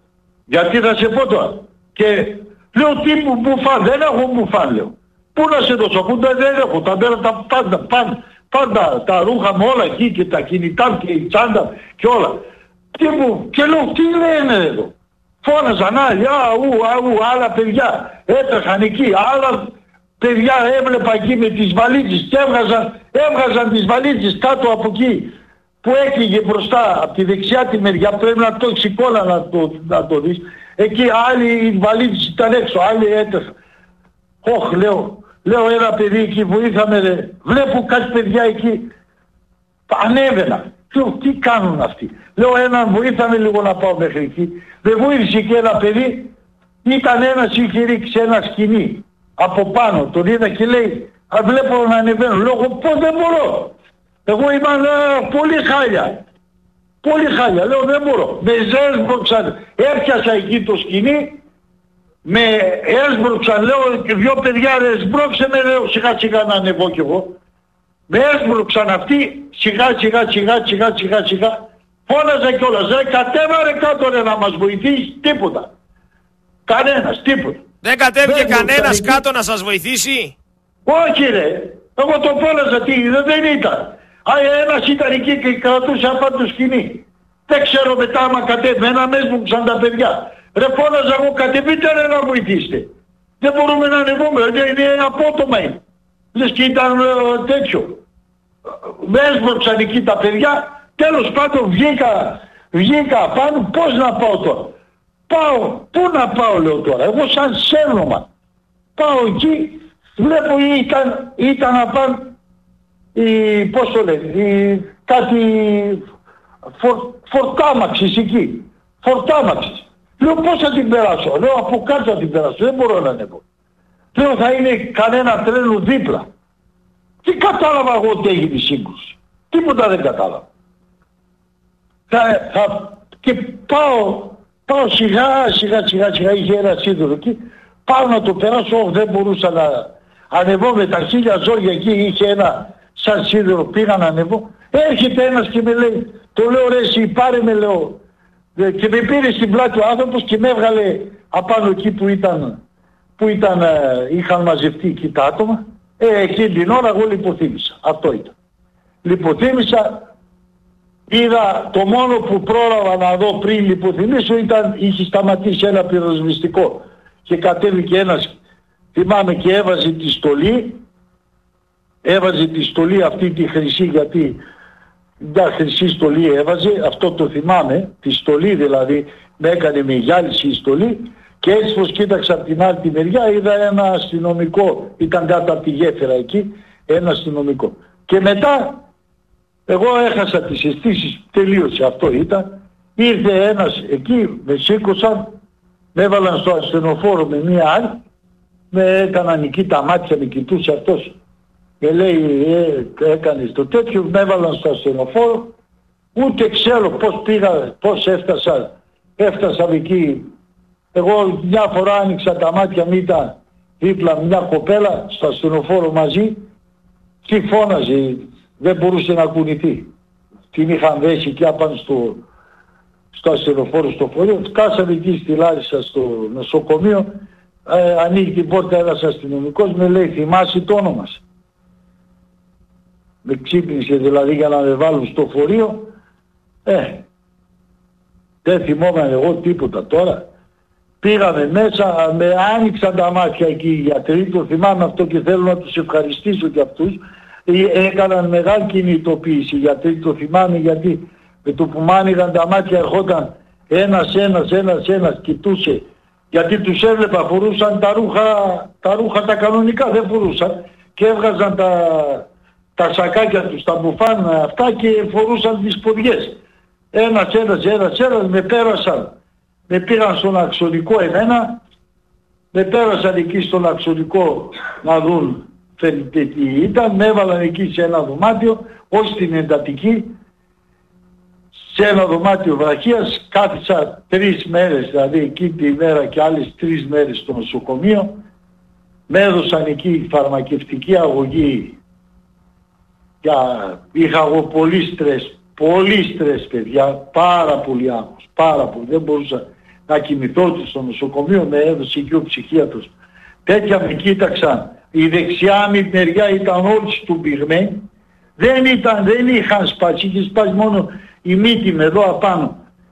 Γιατί θα σε πω τώρα. Και λέω τι μπουφάν, δεν έχω μπουφάν λέω. Πού να σε δώσω, πού δεν έχω, τα μπέρα τα πάντα, πάντα, πάντα τα ρούχα μου όλα εκεί και τα κινητά και η τσάντα και όλα. Τι μου, και λέω τι λένε εδώ. Φώναζαν άλλοι, αου, αου, άλλα παιδιά, έτρεχαν εκεί, άλλα παιδιά έβλεπα εκεί με τις βαλίτσες και έβγαζαν, έβγαζαν τις βαλίτσες κάτω από εκεί που έκυγε μπροστά από τη δεξιά τη μεριά, πρέπει να το έχεις εικόνα να το, να το δεις. Εκεί άλλοι οι βαλίτσες ήταν έξω, άλλοι έτρεχαν. Όχ, λέω, λέω ένα παιδί εκεί βοήθαμε, ρε. Βλέπω κάτι παιδιά εκεί, ανέβαινα. Λέω, τι κάνουν αυτοί. Λέω, έναν βοήθαμε λίγο να πάω μέχρι εκεί. Δεν βοήθησε και ένα παιδί, ήταν ένας είχε ρίξει ένα σκηνή από πάνω, τον είδα και λέει, α, βλέπω να ανεβαίνω. Λέω, πώς δεν μπορώ. Εγώ ήμουν πολύ χάλια. Πολύ χάλια. Λέω, δεν μπορώ. Με έσβρωξαν, έπιασα εκεί το σκηνή, με έσβρωξαν, λέω, και δυο παιδιά έσβρωξε με, λέω, σιγά σιγά να ανεβώ κι εγώ. Με έσβρωξαν αυτοί, σιγά σιγά σιγά σιγά σιγά σιγά. Φώναζα κιόλας, ρε, κατέβαρε κάτω ρε να μας βοηθήσει, τίποτα. Κανένας, τίποτα. Δεν κατέβηκε κανένας κάτω να σας βοηθήσει. Όχι ρε, εγώ το φώναζα, τι, δεν ήταν. Α, ένας ήταν εκεί και κρατούσε απ' το σκηνή. Δεν ξέρω μετά άμα κατέβαιναν, έσβρωξαν τα παιδιά. Ρε φώναζα εγώ, κατεβείτε ρε να βοηθήσετε. Δεν μπορούμε να ανεβούμε, είναι απότομα είναι. Λες και ήταν ε, τέτοιο. Με έσβρωξαν εκεί τα παιδιά. Τέλος πάντων βγήκα, βγήκα πάνω, πώς να πάω τώρα. Πάω, πού να πάω λέω τώρα, εγώ σαν σέρνομα. Πάω εκεί, βλέπω ήταν, ήταν να πάνε, η, πώς το λένε, η, κάτι φορ, φορτάμαξης εκεί. Φορτάμαξης. Λέω πώς θα την περάσω, λέω από κάτω θα την περάσω, δεν μπορώ να ανέβω. Λέω θα είναι κανένα τρένο δίπλα. Τι κατάλαβα εγώ ότι έγινε η σύγκρουση. Τίποτα δεν κατάλαβα. Θα, θα, και πάω, πάω σιγά σιγά σιγά σιγά, είχε ένα σίδερο εκεί, πάω να το περάσω, δεν μπορούσα να ανεβώ με τα χίλια ζόρια εκεί, είχε ένα σαν σίδερο, πήγα να ανεβώ, έρχεται ένας και με λέει, το λέω ρε εσύ πάρε με λέω, και με πήρε στην πλάτη ο άνθρωπος και με έβγαλε απάνω εκεί που ήταν, που ήταν, είχαν μαζευτεί εκεί τα άτομα, ε, εκείνη την ώρα εγώ λιποθύμησα, αυτό ήταν. Λιποθύμησα. Είδα το μόνο που πρόλαβα να δω πριν λιποθυμίσω ήταν είχε σταματήσει ένα πυροσβεστικό και κατέβηκε ένας, θυμάμαι και έβαζε τη στολή, έβαζε τη στολή αυτή τη χρυσή γιατί μια χρυσή στολή έβαζε, αυτό το θυμάμαι, τη στολή δηλαδή με έκανε με γυάλιση η στολή και έτσι πως κοίταξα από την άλλη τη μεριά είδα ένα αστυνομικό, ήταν κάτω από τη γέφυρα εκεί, ένα αστυνομικό. Και μετά εγώ έχασα τις αισθήσεις, τελείωσε αυτό ήταν. Ήρθε ένας εκεί, με σήκωσαν, με έβαλαν στο ασθενοφόρο με μία άλλη, με έκαναν εκεί τα μάτια, με κοιτούσε αυτός. Με λέει, ε, έκανες το τέτοιο, με έβαλαν στο ασθενοφόρο, ούτε ξέρω πώς πήγα, πώς έφτασα, έφτασα εκεί. Εγώ μια φορά άνοιξα τα μάτια μου, ήταν δίπλα μια κοπέλα στο ασθενοφόρο μαζί, τι φώναζε. Δεν μπορούσε να κουνηθεί. Την είχαν δέσει και απάνω στο, στο ασθενοφόρο στο φορείο. Κάσαμε εκεί στη Λάρισα στο νοσοκομείο. Ε, ανοίγει την πόρτα ένας αστυνομικός, με λέει θυμάσαι το όνομα μας. Με ξύπνησε δηλαδή για να με βάλουν στο φορείο. Ε, Δεν θυμόμαι εγώ τίποτα τώρα. Πήγαμε μέσα, με άνοιξαν τα μάτια εκεί οι γιατροί, το θυμάμαι αυτό και θέλω να τους ευχαριστήσω και αυτούς. Έκαναν μεγάλη κινητοποίηση οι γιατροί, το θυμάμαι, γιατί με το που μ' άνοιγαν τα μάτια ερχόταν ένας, ένας, ένας, ένας, κοιτούσε. Γιατί τους έβλεπα, φορούσαν τα ρούχα, τα ρούχα τα κανονικά, δεν φορούσαν, και έβγαζαν τα, τα σακάκια τους, τα μπουφάν αυτά, και φορούσαν τις ποδιές. Ένας, ένας, ένας, ένας, με πέρασαν. Με πήγαν στον αξονικό εμένα, με πέρασαν εκεί στον αξονικό να δουν τι ήταν, με έβαλαν εκεί σε ένα δωμάτιο, όχι στην εντατική, σε ένα δωμάτιο βραχίας, κάθισα τρεις μέρες, δηλαδή εκείνη τη μέρα και άλλες τρεις μέρες στο νοσοκομείο, με έδωσαν εκεί φαρμακευτική αγωγή, για... είχα εγώ πολύ στρες, πολύ στρες παιδιά, πάρα πολύ άγχος, πάρα πολύ, δεν μπορούσα να κοιμηθώ στο νοσοκομείο, με έδωσε εκεί ο ψυχίατρος. Τέτοια με κοίταξαν, η δεξιά μου μεριά ήταν όλοι στουμπιγμένοι, δεν ήταν, δεν είχαν σπάσει, είχε σπάσει μόνο η μύτη με εδώ απάνω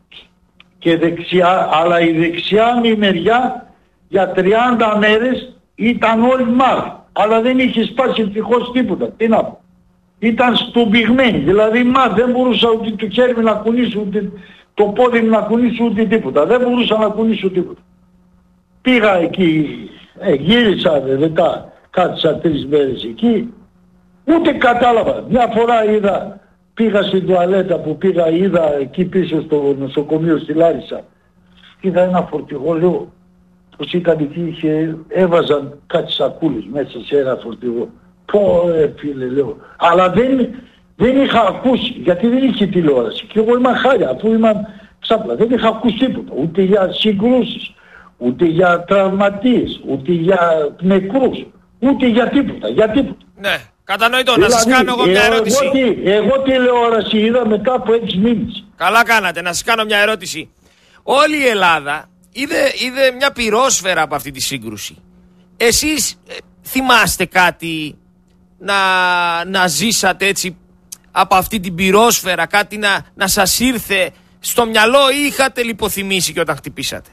και δεξιά, αλλά η δεξιά μου μεριά για τριάντα μέρες ήταν όλοι μαύροι, αλλά δεν είχε σπάσει ευτυχώς τίποτα. Τι να πω. Ήταν στουμπιγμένοι, δηλαδή μα δεν μπορούσα ούτε το χέρι μου να κουνήσω, ούτε το πόδι μου να κουνήσω, ούτε τίποτα. Δεν μπορούσα να κουνήσω τίποτα. Πήγα εκεί, ε, γύρισα μετά, κάτσα τρεις μέρες εκεί, ούτε κατάλαβα. Μια φορά είδα, πήγα στην τουαλέτα που πήγα, είδα εκεί πίσω στο νοσοκομείο στη Λάρισα, είδα ένα φορτηγό, λέω, πως ήταν εκεί, είχε, έβαζαν κάτι σακούλες μέσα σε ένα φορτηγό. Πω ρε φίλε, λέω, αλλά δεν, δεν είχα ακούσει, γιατί δεν είχε τηλεόραση και εγώ είμαι χάλια, αφού είμαι ξάπλα, δεν είχα ακούσει τίποτα, ούτε για συγκρούσεις, ούτε για τραυματίες, ούτε για νεκρούς, ούτε για τίποτα, για τίποτα. Ναι, κατανοητό, δηλαδή, να σας κάνω εγώ μια ερώτηση. Εγώ, τι, εγώ τηλεόραση είδα μετά από έξι μήνες. Καλά κάνατε, να σας κάνω μια ερώτηση. Όλη η Ελλάδα είδε, είδε μια πυρόσφαιρα από αυτή τη σύγκρουση. Εσείς ε, θυμάστε κάτι να, να ζήσατε έτσι από αυτή την πυρόσφαιρα, κάτι να, να σας ήρθε στο μυαλό ή είχατε λιποθυμήσει και όταν χτυπήσατε?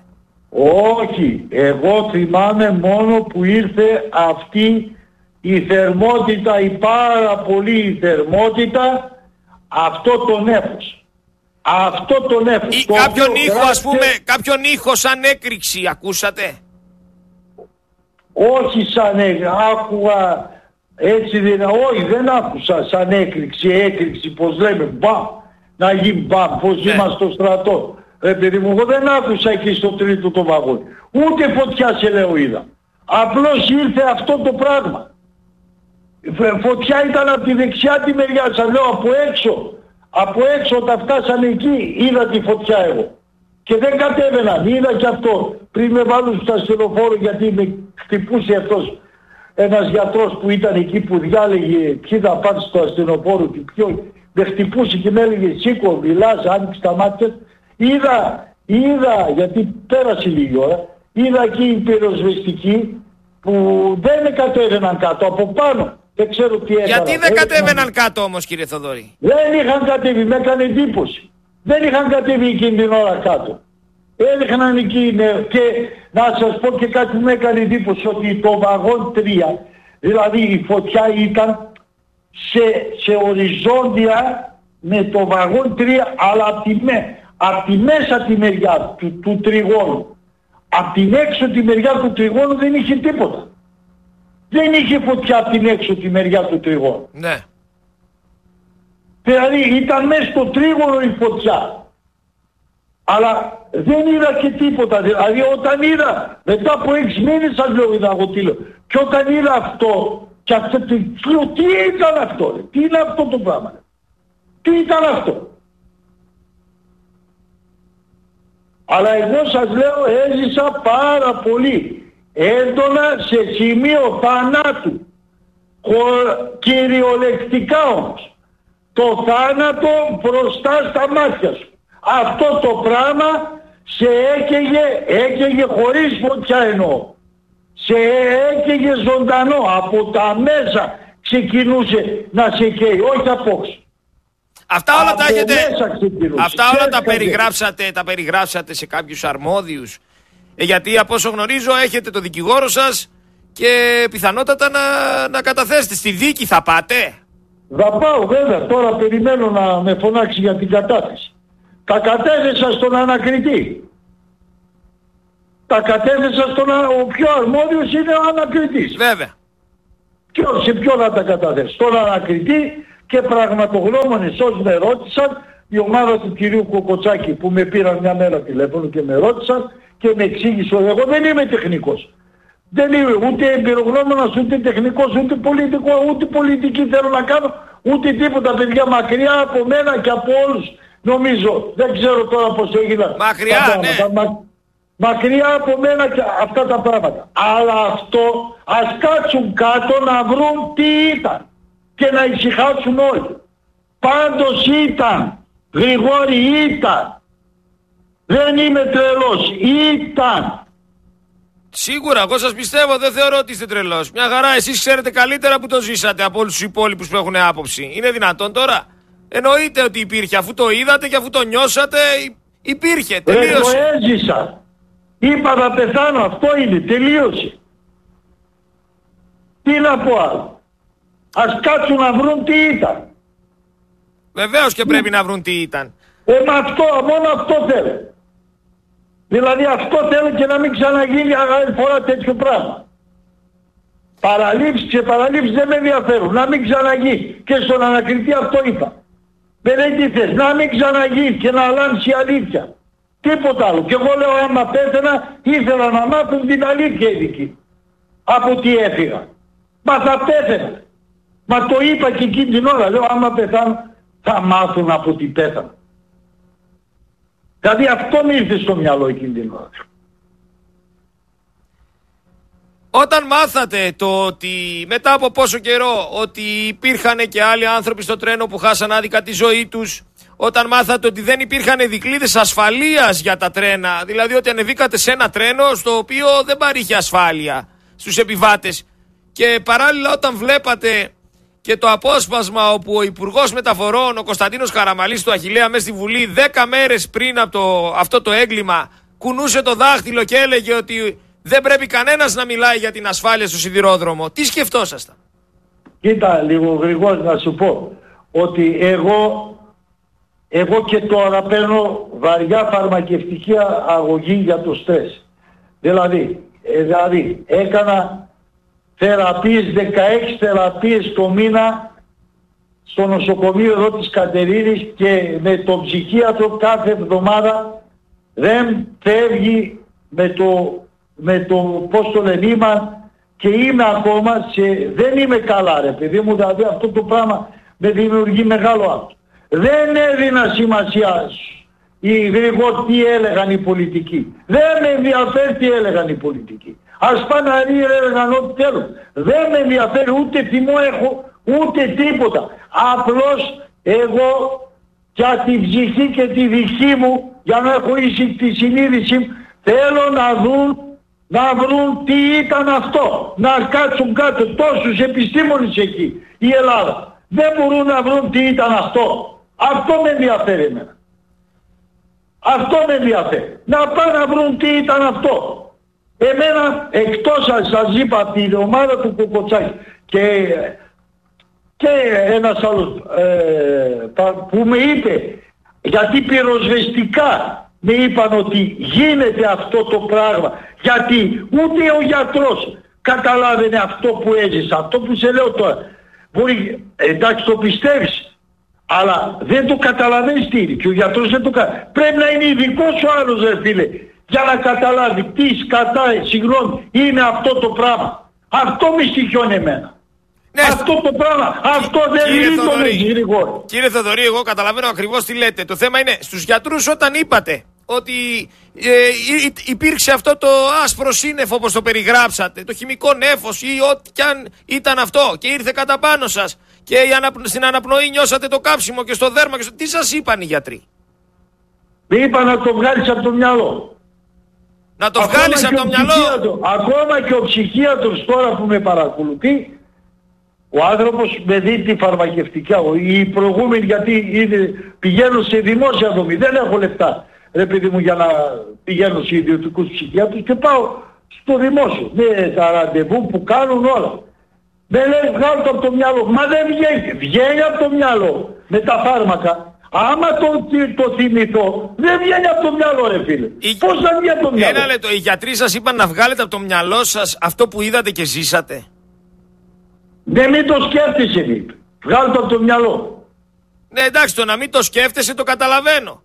Όχι, εγώ θυμάμαι μόνο που ήρθε αυτή η θερμότητα, η πάρα πολύ θερμότητα, αυτό το νέφος. Αυτό το νέφος. Ή το κάποιον οποίο ήχο, γράψε... ας πούμε, κάποιον ήχο σαν έκρηξη, ακούσατε? Όχι σαν έκρηξη, άκουγα έτσι, δεν, όχι δεν άκουσα σαν έκρηξη, έκρηξη, πως λέμε, μπαμ, να γίνει μπαμ, πως ναι. Είμαστε στο στρατό. Ρε παιδί μου, εγώ δεν άκουσα εκεί στο τρίτο το βαγόνι. Ούτε φωτιά σε λέω είδα. Απλώς ήρθε αυτό το πράγμα. Φωτιά ήταν από τη δεξιά τη μεριά, σας λέω, από έξω. Από έξω όταν φτάσαμε εκεί είδα τη φωτιά εγώ. Και δεν κατέβαιναν, είδα και αυτό. Πριν με βάλουν στο ασθενοφόρο γιατί με χτυπούσε αυτός ένας γιατρός που ήταν εκεί που διάλεγε ποιοι θα πάνε στο ασθενοφόρο και ποιο. Με χτυπούσε και με έλεγε σήκω, μιλάς, άνοιξε τα μάτια. Είδα, είδα, γιατί πέρασε λίγη ώρα, είδα εκεί οι πυροσβεστικοί που δεν κατέβαιναν κάτω, από πάνω. Δεν ξέρω τι έκανα. Γιατί δεν κατέβαιναν κάτω όμως, κύριε Θοδωρή? Δεν είχαν κατέβει, με έκανε εντύπωση. Δεν είχαν κατέβει εκείνη την ώρα κάτω. Έδειχναν εκεί, ναι, και να σας πω και κάτι που με έκανε εντύπωση, ότι το βαγόν τρία, δηλαδή η φωτιά ήταν σε, σε οριζόντια με το βαγόν τρία, αλλά από τη, με, απ τη μέσα τη μεριά του, του τριγώνου. Απ' την έξω τη μεριά του τριγώνου δεν είχε τίποτα. Δεν είχε φωτιά απ' την έξω τη μεριά του τριγώνου. Ναι. Δηλαδή ήταν μέσα στο τρίγωνο η φωτιά. Αλλά δεν είδα και τίποτα. Δηλαδή όταν είδα, μετά από έξι μήνες σας λέω είδα εγώ τι λέω. Και όταν είδα αυτό, και αυτό τι, τι ήταν αυτό, ρε, τι είναι αυτό το πράγμα, ρε. Τι ήταν αυτό. Αλλά εγώ σας λέω έζησα πάρα πολύ έντονα σε σημείο θανάτου. Κυριολεκτικά όμως. Το θάνατο μπροστά στα μάτια σου. Αυτό το πράγμα σε έκαιγε, έκαιγε χωρίς φωτιά εννοώ. Σε έκαιγε ζωντανό. Από τα μέσα ξεκινούσε να σε καίει, όχι απόξω. Αυτά όλα τα έχετε. Αυτά όλα τα Ξέρετε. περιγράψατε, τα περιγράψατε σε κάποιους αρμόδιους. Ε, γιατί από όσο γνωρίζω έχετε το δικηγόρο σας και πιθανότατα να, να καταθέσετε. Στη δίκη θα πάτε. Θα πάω βέβαια, τώρα περιμένω να με φωνάξει για την κατάθεση. Τα κατέθεσα στον ανακριτή. Τα κατέθεσα στον ανα... ο πιο αρμόδιος είναι ο ανακριτής. Βέβαια. Και σε ποιον να τα καταθέσει. Στον ανακριτή και πραγματογνώμονες όσοι με ρώτησαν, η ομάδα του κυρίου Κοκοτσάκη που με πήραν μια μέρα τηλέφωνο και με ρώτησαν και με εξήγησε ότι εγώ δεν είμαι τεχνικός. Δεν είμαι ούτε εμπειρογνώμονας, ούτε τεχνικός, ούτε πολιτικό, ούτε πολιτική θέλω να κάνω, ούτε τίποτα παιδιά, μακριά από μένα και από όλους. Νομίζω, δεν ξέρω τώρα πώς έγιναν. Μακριά, τα ναι. Μα, μακριά από μένα και αυτά τα πράγματα. Αλλά αυτό ας κάτσουν κάτω να βρουν τι ήταν και να ησυχάσουν όλοι. Πάντως ήταν, Γρηγόρη ήταν. Δεν είμαι τρελός, ήταν. Σίγουρα, εγώ σας πιστεύω, δεν θεωρώ ότι είστε τρελός. Μια χαρά, εσείς ξέρετε καλύτερα που το ζήσατε από όλους τους υπόλοιπους που έχουν άποψη. Είναι δυνατόν τώρα? Εννοείται ότι υπήρχε, αφού το είδατε και αφού το νιώσατε, υπήρχε, τελείωσε. Δεν το έζησα. Είπα να πεθάνω, αυτό είναι, τελείωσε. Τι να πω άλλο. Ας κάτσουν να βρουν τι ήταν. Βεβαίως και πρέπει να βρουν τι ήταν. Ε, με αυτό, μόνο αυτό θέλω. Δηλαδή αυτό θέλω και να μην ξαναγίνει άλλη φορά τέτοιο πράγμα. Παραλήψεις και παραλήψεις δεν με ενδιαφέρουν. Να μην ξαναγίνει. Και στον ανακριτή αυτό είπα. Δεν λέει τι θες. Να μην ξαναγίνει και να αλλάξει η αλήθεια. Τίποτα άλλο. Και εγώ λέω άμα πέθαινα ήθελα να μάθουν την αλήθεια ειδική. Από τι έφυγα. Μα θα πέθαινα. Μα το είπα και εκείνη την ώρα. Λέω άμα πεθάνω θα μάθουν από τι πέθανα. Δηλαδή αυτό μου ήρθε στο μυαλό εκείνη την ώρα. Όταν μάθατε το ότι μετά από πόσο καιρό ότι υπήρχαν και άλλοι άνθρωποι στο τρένο που χάσαν άδικα τη ζωή τους, όταν μάθατε ότι δεν υπήρχαν δικλείδες ασφαλείας για τα τρένα, δηλαδή ότι ανεβήκατε σε ένα τρένο στο οποίο δεν παρήχε ασφάλεια στους επιβάτες, και παράλληλα όταν βλέπατε και το απόσπασμα όπου ο Υπουργός Μεταφορών, ο Κωνσταντίνος Καραμανλής του Αχιλλέα, μέσα στη Βουλή δέκα μέρες πριν από το, αυτό το έγκλημα, κουνούσε το δάχτυλο και έλεγε ότι δεν πρέπει κανένας να μιλάει για την ασφάλεια στο σιδηρόδρομο. Τι σκεφτόσασταν? Κοίτα λίγο Γρηγόρη να σου πω ότι εγώ, εγώ και τώρα παίρνω βαριά φαρμακευτική αγωγή για το στρες. Δηλαδή, ε, δηλαδή έκανα θεραπείες, δεκαέξι θεραπείες το μήνα στο νοσοκομείο εδώ της Κατερίνης και με τον ψυχίατρο κάθε εβδομάδα δεν φεύγει με το, με το πώς το λένε είμαι, και είμαι ακόμα σε, δεν είμαι καλά ρε παιδί μου, δηλαδή αυτό το πράγμα με δημιουργεί μεγάλο άκρη. Δεν έδινα σημασία οι Γρηγόρη τι έλεγαν οι πολιτικοί. Δεν με ενδιαφέρει τι έλεγαν οι πολιτικοί. Ας πάνε να έλεγαν ό,τι θέλουν. Δεν με ενδιαφέρει, ούτε θυμό έχω, ούτε τίποτα. Απλώς εγώ για τη ψυχή και τη δική μου, για να έχω ίση τη συνείδηση μου, θέλω να δουν, να βρουν τι ήταν αυτό. Να κάτσουν κάτω τόσους επιστήμονες εκεί, η Ελλάδα. Δεν μπορούν να βρουν τι ήταν αυτό. Αυτό με ενδιαφέρει εμένα. Αυτό με ενδιαφέρει. Να πάνε να βρουν τι ήταν αυτό. Εμένα εκτός σας είπα από την ομάδα του Κοκοτσάκη και, και ένας άλλος ε, που με είπε, γιατί πυροσβεστικά με είπαν ότι γίνεται αυτό το πράγμα, γιατί ούτε ο γιατρός καταλάβαινε αυτό που έζησα, αυτό που σε λέω τώρα. Μπορεί, εντάξει το πιστεύεις, αλλά δεν το καταλαβαίνεις τι είναι και ο γιατρός δεν το καταλαβαίνει. Πρέπει να είναι ειδικός ο άλλος ρε φίλε, για να καταλάβει τι σκατά, συγγνώμη, είναι αυτό το πράγμα. Αυτό με στοιχιώνει εμένα. Ναι, αυτό το πράγμα, αυτό δεν είναι Γρηγόρη. Κύριε Θοδωρή, εγώ καταλαβαίνω ακριβώς τι λέτε. Το θέμα είναι στους γιατρούς όταν είπατε ότι ε, υπήρξε αυτό το άσπρο σύννεφο όπως το περιγράψατε, το χημικό νέφος ή ό,τι κι αν ήταν αυτό και ήρθε κατά πάνω σας και στην αναπνοή νιώσατε το κάψιμο και στο δέρμα και στο... Τι σας είπαν οι γιατροί? Είπα να το βγάλεις από το μυαλό. Να το ακόμα βγάλεις από το μυαλό. Ακόμα και ο ψυχίατρος τώρα που με παρακολουθεί, Ο άνθρωπος με δει τη φαρμακευτικά, οι προηγούμενοι γιατί είναι, πηγαίνουν σε δημόσια δομή, δεν έχω λεφτά ρε παιδί μου για να πηγαίνω σε ιδιωτικούς ψυχιάτρους και πάω στο δημόσιο, με τα ραντεβού που κάνουν όλα. Με λέει βγάλω το από το μυαλό, μα δεν βγαίνει, βγαίνει από το μυαλό με τα φάρμακα. Άμα το, το θυμηθώ, δεν βγαίνει από το μυαλό ρε φίλε. Η... Πώς θα βγαίνει από το μυαλό. Ένα λεπτό, οι γιατροί σας είπαν να βγάλετε από το μυαλό σας αυτό που είδατε και ζήσατε. Ναι, μην το σκέφτεσαι, είπε. Βγάλω το από το μυαλό. Ναι, εντάξει, το να μην το σκέφτεσαι το καταλαβαίνω.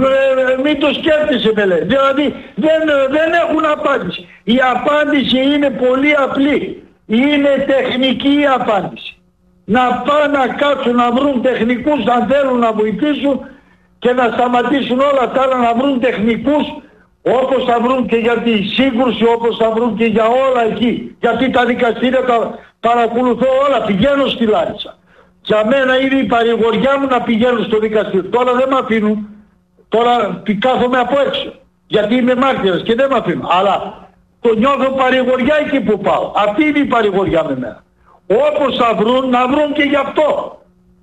Ε, μην το σκέφτεσαι, με λέει. Δηλαδή δεν, δεν έχουν απάντηση. Η απάντηση είναι πολύ απλή. Είναι τεχνική η απάντηση. Να πάνε να κάτσουν να βρουν τεχνικούς αν θέλουν να βοηθήσουν και να σταματήσουν όλα τα άλλα, να βρουν τεχνικούς όπως θα βρουν και για τη σύγκρουση, όπως θα βρουν και για όλα εκεί. Γιατί τα δικαστήρια τα παρακολουθώ όλα, πηγαίνω στη Λάρισα. Για μένα είναι η παρηγοριά μου να πηγαίνω στο δικαστήριο. Τώρα δεν με αφήνουν, τώρα κάθομαι από έξω. Γιατί είμαι μάρτυρας και δεν με αφήνουν. Αλλά το νιώθω παρηγοριά εκεί που πάω. Αυτή είναι η παρηγοριά με μένα. Όπως θα βρουν, να βρουν και γι' αυτό.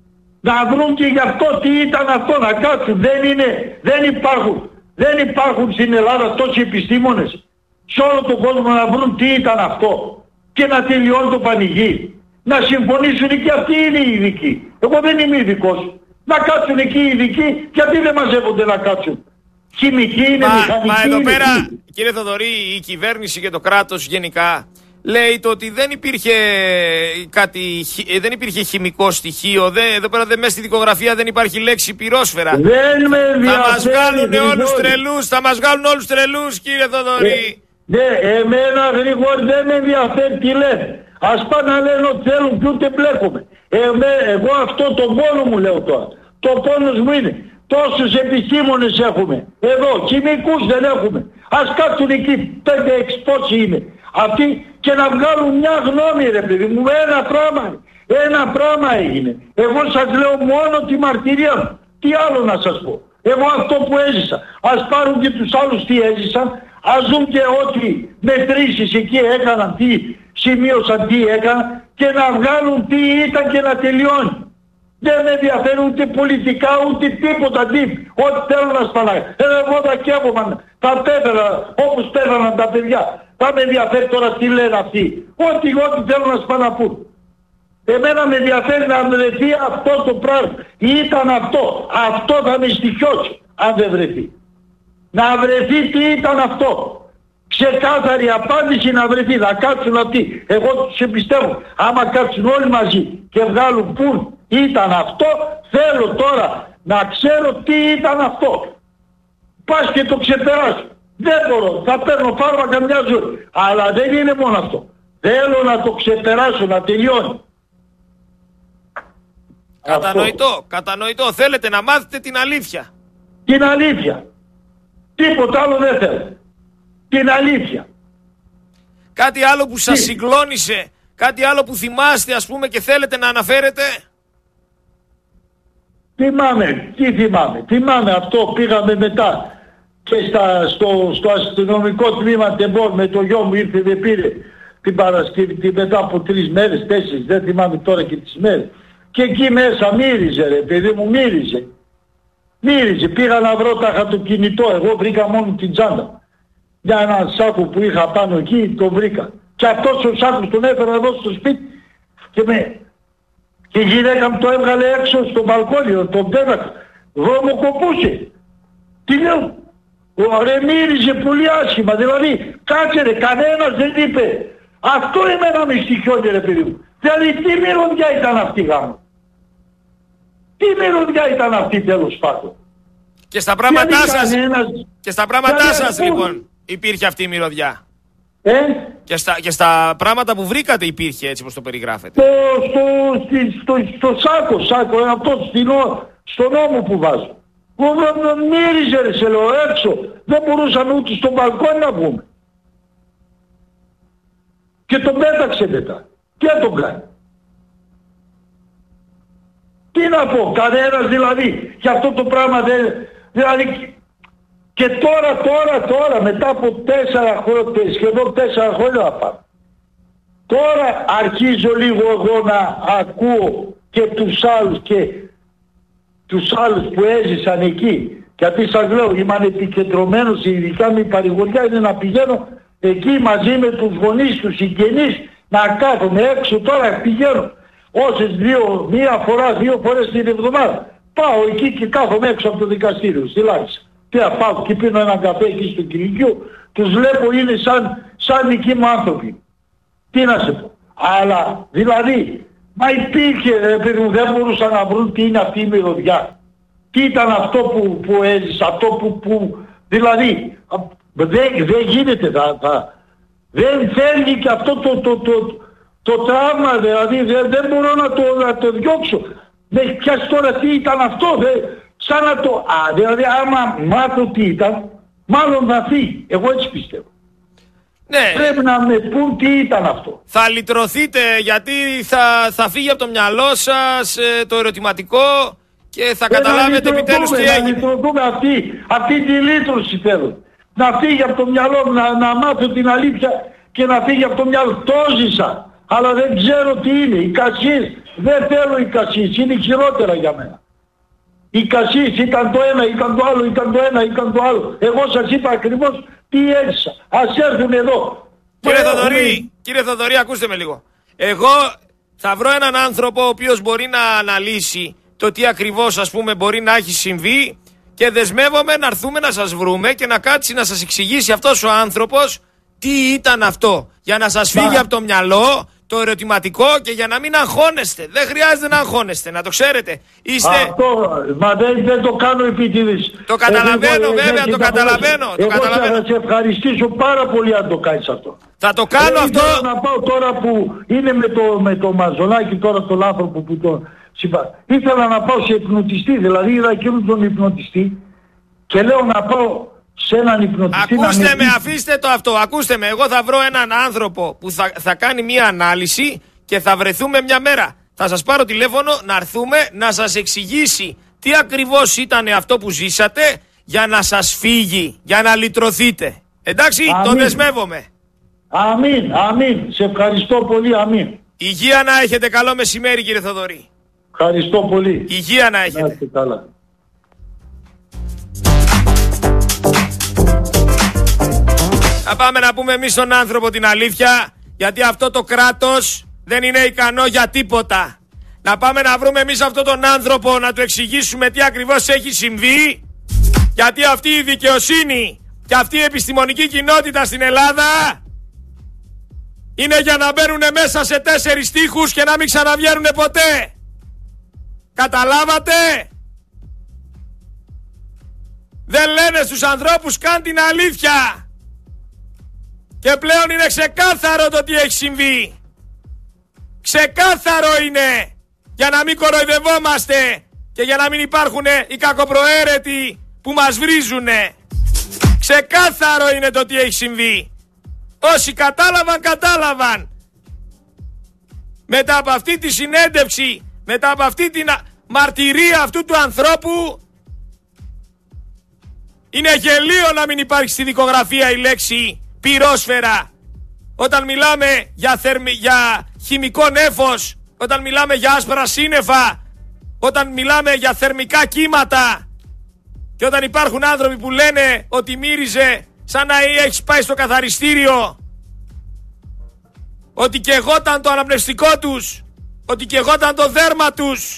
Να βρουν και γι' αυτό τι ήταν αυτό, να κάτσουν. Δεν είναι, δεν υπάρχουν, δεν υπάρχουν στην Ελλάδα τόσοι επιστήμονες σε όλο τον κόσμο να βρουν τι ήταν αυτό και να τελειώνει το πανηγύρι. Να συμφωνήσουν και αυτοί είναι οι ειδικοί. Εγώ δεν είμαι ειδικός. Να κάτσουν εκεί οι ειδικοί, γιατί δεν μαζεύονται να κάτσουν. Χημικοί είναι, μα, μηχανικοί. Μα εδώ είναι, πέρα, κύριε Θοδωρή, η κυβέρνηση και το κράτος γενικά λέει το ότι δεν υπήρχε κάτι, δεν υπήρχε χημικό στοιχείο. Δεν, εδώ πέρα δεν, μέσα στη δικογραφία δεν υπάρχει λέξη πυρόσφαιρα. Δεν με ενδιαφέρει. Θα μας βγάλουν όλους τρελούς, θα μας βγάλουν όλους τρελούς, κύριε Θοδωρή. Ναι, εμένα Γρηγόρη δεν με ενδιαφέρει τι λένε. Ας πάνε να λένε ότι θέλουν και ούτε μπλέκομαι. Εμέ, εγώ αυτό τον πόνο μου λέω τώρα. Το πόνος μου είναι. Τόσους επιστήμονες έχουμε. Εδώ, χημικούς δεν έχουμε. Ας κάτσουν εκεί πέντε έξι πόσοι είναι. Αυτοί και να βγάλουν μια γνώμη ρε παιδί μου. Ένα πράγμα. Ένα πράγμα έγινε. Εγώ σας λέω μόνο τη μαρτυρία μου. Τι άλλο να σας πω. Εγώ αυτό που έζησα. Ας πάρουν και τους άλλους τι έζησαν. Ας δουν και ό,τι μετρήσεις εκεί έκαναν, τι σημείωσαν, τι έκαναν και να βγάλουν τι ήταν και να τελειώνει. Δεν με ενδιαφέρουν ούτε πολιτικά ούτε τίποτα, τι, ό,τι θέλω να σπανάει. Ε, εγώ τα καίγομαι, τα πέθανα όπως πέθαναν τα παιδιά. Θα με ενδιαφέρει τώρα τι λένε αυτοί. Ό,τι, ό,τι θέλω να σπαναπούν. Εμένα με ενδιαφέρει να βρεθεί αυτό το πράγμα. Ήταν αυτό. Αυτό θα με στοιχιώσει αν δεν βρεθεί. Να βρεθεί τι ήταν αυτό. Ξεκάθαρη απάντηση να βρεθεί. Να κάτσουν αυτοί. Εγώ τους εμπιστεύω. Άμα κάτσουν όλοι μαζί και βγάλουν πού ήταν αυτό, θέλω τώρα να ξέρω τι ήταν αυτό. Πας και το ξεπεράσω. Δεν μπορώ. Θα παίρνω φάρμακα μια ζωή. Αλλά δεν είναι μόνο αυτό. Θέλω να το ξεπεράσω, να τελειώνει. Κατανοητό, αυτό. κατανοητό. Θέλετε να μάθετε την αλήθεια. Την αλήθεια. Τίποτα άλλο δεν θέλω. Την αλήθεια. Κάτι άλλο που σας συγκλώνησε, κάτι άλλο που θυμάστε ας πούμε και θέλετε να αναφέρετε. Θυμάμαι, τι θυμάμαι. Θυμάμαι αυτό, πήγαμε μετά και στα, στο, στο αστυνομικό τμήμα Τεμπόρ με το γιο μου ήρθε και πήρε την Παρασκευή μετά από τρεις μέρες, τέσσερις, δεν θυμάμαι τώρα και τις μέρες. Και εκεί μέσα μύριζε ρε παιδί μου, μύριζε. Μύριζε, πήγα να βρω τα το κινητό, εγώ βρήκα μόνο την τσάντα. Για ένα σάκο που είχα πάνω εκεί, το βρήκα. Και αυτός ο σάκος τον έφερα εδώ στο σπίτι και, με... και η γυναίκα μου το έβγαλε έξω στο μπαλκόνιο, τον πέταξε. Βρωμοκοπούσε. Τι λέω, ρε μύριζε πολύ άσχημα, δηλαδή κάτσε ρε, κανένας δεν είπε. Αυτό εμένα με στοιχιώνει ρε παιδί μου. Δηλαδή τι μυρωδιά ήταν αυτή γάμο. Τι μυρωδιά ήταν αυτή τέλος πάντων. Και στα πράγματά σας, κανένας... και στα πράγματά σας λοιπόν υπήρχε αυτή η μυρωδιά. Ε? Και στα, και στα πράγματα που βρήκατε υπήρχε έτσι όπως το περιγράφετε. Το, στο, στο, στο, στο σάκο, σάκο, αυτό στο, στον νόμο που βάζω. Μύριζε ρε σε λέω έξω. Δεν μπορούσαμε ούτε στο μπαλκόνι να βγούμε. Και τον πέταξε μετά. Τι θα τον κάνει. Τι να πω, κανένας δηλαδή για αυτό το πράγμα δεν... Δηλαδή και τώρα, τώρα, τώρα, μετά από τέσσερα χρόνια, σχεδόν τέσσερα χρόνια να πάμε. Τώρα αρχίζω λίγο εγώ να ακούω και τους άλλους και τους άλλους που έζησαν εκεί. Γιατί σας λέω, είμαι επικεντρωμένος, ειδικά με η παρηγοριά είναι να πηγαίνω εκεί μαζί με τους γονείς, τους συγγενείς, να κάθομαι έξω. Τώρα πηγαίνω όσες δύο, μία φορά, δύο φορές την εβδομάδα. Πάω εκεί και κάθομαι έξω από το δικαστήριο, στη Λάρισα. Τι θα πάω και πίνω έναν καφέ εκεί στο κηλικείο, τους βλέπω, είναι σαν, σαν δικοί μου άνθρωποι. Τι να σε πω. Αλλά δηλαδή, μα υπήρχε, επειδή μου δεν μπορούσαν να βρουν τι είναι αυτή η μυρωδιά. Τι ήταν αυτό που, που έζησα, αυτό που, που δηλαδή, δεν, δεν γίνεται, θα, θα, δεν φεύγει και αυτό το, το, το, το, το τραύμα, δηλαδή δεν, δεν μπορώ να το, να το διώξω. Δεν πιάσει τώρα τι ήταν αυτό, δε, σαν να το, α, δηλαδή άμα μάθω τι ήταν, μάλλον θα φύγει, εγώ έτσι πιστεύω. Ναι. Πρέπει να με πούν τι ήταν αυτό. Θα λυτρωθείτε γιατί θα, θα φύγει από το μυαλό σας ε, το ερωτηματικό και θα καταλάβετε επιτέλους τι έγινε. Να λυτρωθούμε αυτή, αυτή τη λύτρωση θέλω. Να φύγει από το μυαλό μου, να, να μάθω την αλήθεια και να φύγει από το μυαλό. Το ζήσα, αλλά δεν ξέρω τι είναι. Οι κασίες, δεν θέλω οι κασίες, είναι χειρότερα για μένα. Οι κασίες ήταν το ένα, ήταν το άλλο, ήταν το ένα, ήταν το άλλο. Εγώ σας είπα ακριβώς τι έζησα. Ας έρθουν εδώ. Κύριε Θοδωρή, κύριε Θοδωρή, ακούστε με λίγο. Εγώ θα βρω έναν άνθρωπο ο οποίος μπορεί να αναλύσει το τι ακριβώς, ας πούμε, μπορεί να έχει συμβεί και δεσμεύομαι να έρθουμε να σας βρούμε και να κάτσει να σας εξηγήσει αυτός ο άνθρωπος τι ήταν αυτό. Για να σας φύγει από το μυαλό το ερωτηματικό και για να μην αγχώνεστε. Δεν χρειάζεται να αγχώνεστε, να το ξέρετε. Είστε... Αυτό, μα δεν, δεν το κάνω επίτηδες. Το καταλαβαίνω, εγώ, βέβαια, το καταλαβαίνω. Εγώ το καταλαβαίνω. θα σε ευχαριστήσω πάρα πολύ αν το κάνεις αυτό. Θα το κάνω ε, αυτό. Θέλω να πάω τώρα που είναι με το, με το μαζονάκι τώρα τον άνθρωπο που τον συμπα... Ήθελα να πάω σε υπνοτιστή, δηλαδή είδα εκείνον τον υπνοτιστή και λέω να πάω σε έναν υπνοτιστή. Ακούστε να με, αφήστε το αυτό, ακούστε με. Εγώ θα βρω έναν άνθρωπο που θα, θα κάνει μια ανάλυση και θα βρεθούμε μια μέρα. Θα σας πάρω τηλέφωνο να έρθουμε να σας εξηγήσει τι ακριβώς ήταν αυτό που ζήσατε για να σας φύγει, για να λυτρωθείτε. Εντάξει, αμήν. Το δεσμεύομαι. Αμήν, αμήν. Σε ευχαριστώ πολύ, αμήν. Υγεία να έχετε, καλό μεσημέρι κύριε Θοδωρή. Ευχαριστώ πολύ. Υγεία να έχετε. Να είστε καλά. Θα πάμε να πούμε εμείς στον άνθρωπο την αλήθεια, γιατί αυτό το κράτος δεν είναι ικανό για τίποτα. Να πάμε να βρούμε εμείς αυτόν τον άνθρωπο, να του εξηγήσουμε τι ακριβώς έχει συμβεί, γιατί αυτή η δικαιοσύνη και αυτή η επιστημονική κοινότητα στην Ελλάδα είναι για να μπαίνουν μέσα σε τέσσερις τοίχους και να μην ξαναβγαίνουν ποτέ. Καταλάβατε? Δεν λένε στους ανθρώπους καν την αλήθεια. Και πλέον είναι ξεκάθαρο το τι έχει συμβεί. Ξεκάθαρο είναι, για να μην κοροϊδευόμαστε και για να μην υπάρχουν οι κακοπροαίρετοι που μας βρίζουνε. Ξεκάθαρο είναι το τι έχει συμβεί. Όσοι κατάλαβαν, κατάλαβαν. Μετά από αυτή τη συνέντευξη, μετά από αυτή την μαρτυρία αυτού του ανθρώπου, είναι γελίο να μην υπάρχει στη δικογραφία η λέξη πυρόσφαιρα. Όταν μιλάμε για, θερμι... για χημικό νέφος, όταν μιλάμε για άσπρα σύννεφα, όταν μιλάμε για θερμικά κύματα και όταν υπάρχουν άνθρωποι που λένε ότι μύριζε σαν να έχεις πάει στο καθαριστήριο, ότι καιγόταν το αναπνευστικό τους, ότι καιγόταν το δέρμα τους.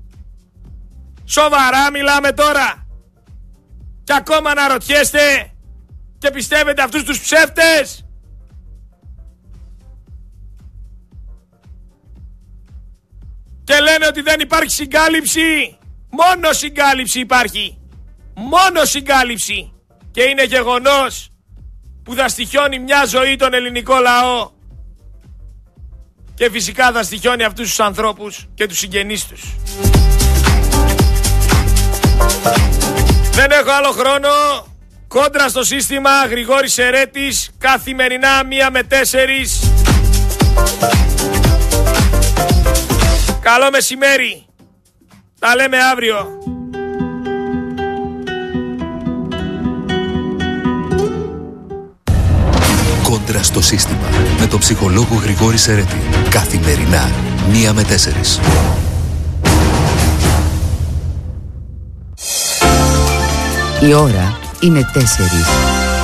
Σοβαρά μιλάμε τώρα? Και ακόμα να ρωτιέστε και πιστεύετε αυτούς τους ψεύτες? Και λένε ότι δεν υπάρχει συγκάλυψη. Μόνο συγκάλυψη υπάρχει. Μόνο συγκάλυψη. Και είναι γεγονός που θα στοιχιώνει μια ζωή τον ελληνικό λαό. Και φυσικά θα στοιχιώνει αυτούς τους ανθρώπους και τους συγγενείς τους. Δεν έχω άλλο χρόνο. Κόντρα στο σύστημα, Γρηγόρης Ερέτης, καθημερινά μία με τέσσερις. Καλό μεσημέρι. Τα λέμε αύριο. Κόντρα Κόντρα στο σύστημα με τον ψυχολόγο Γρηγόρη Σερέτη. Καθημερινά, μία με τέσσερις. Η ώρα είναι τέσσερις.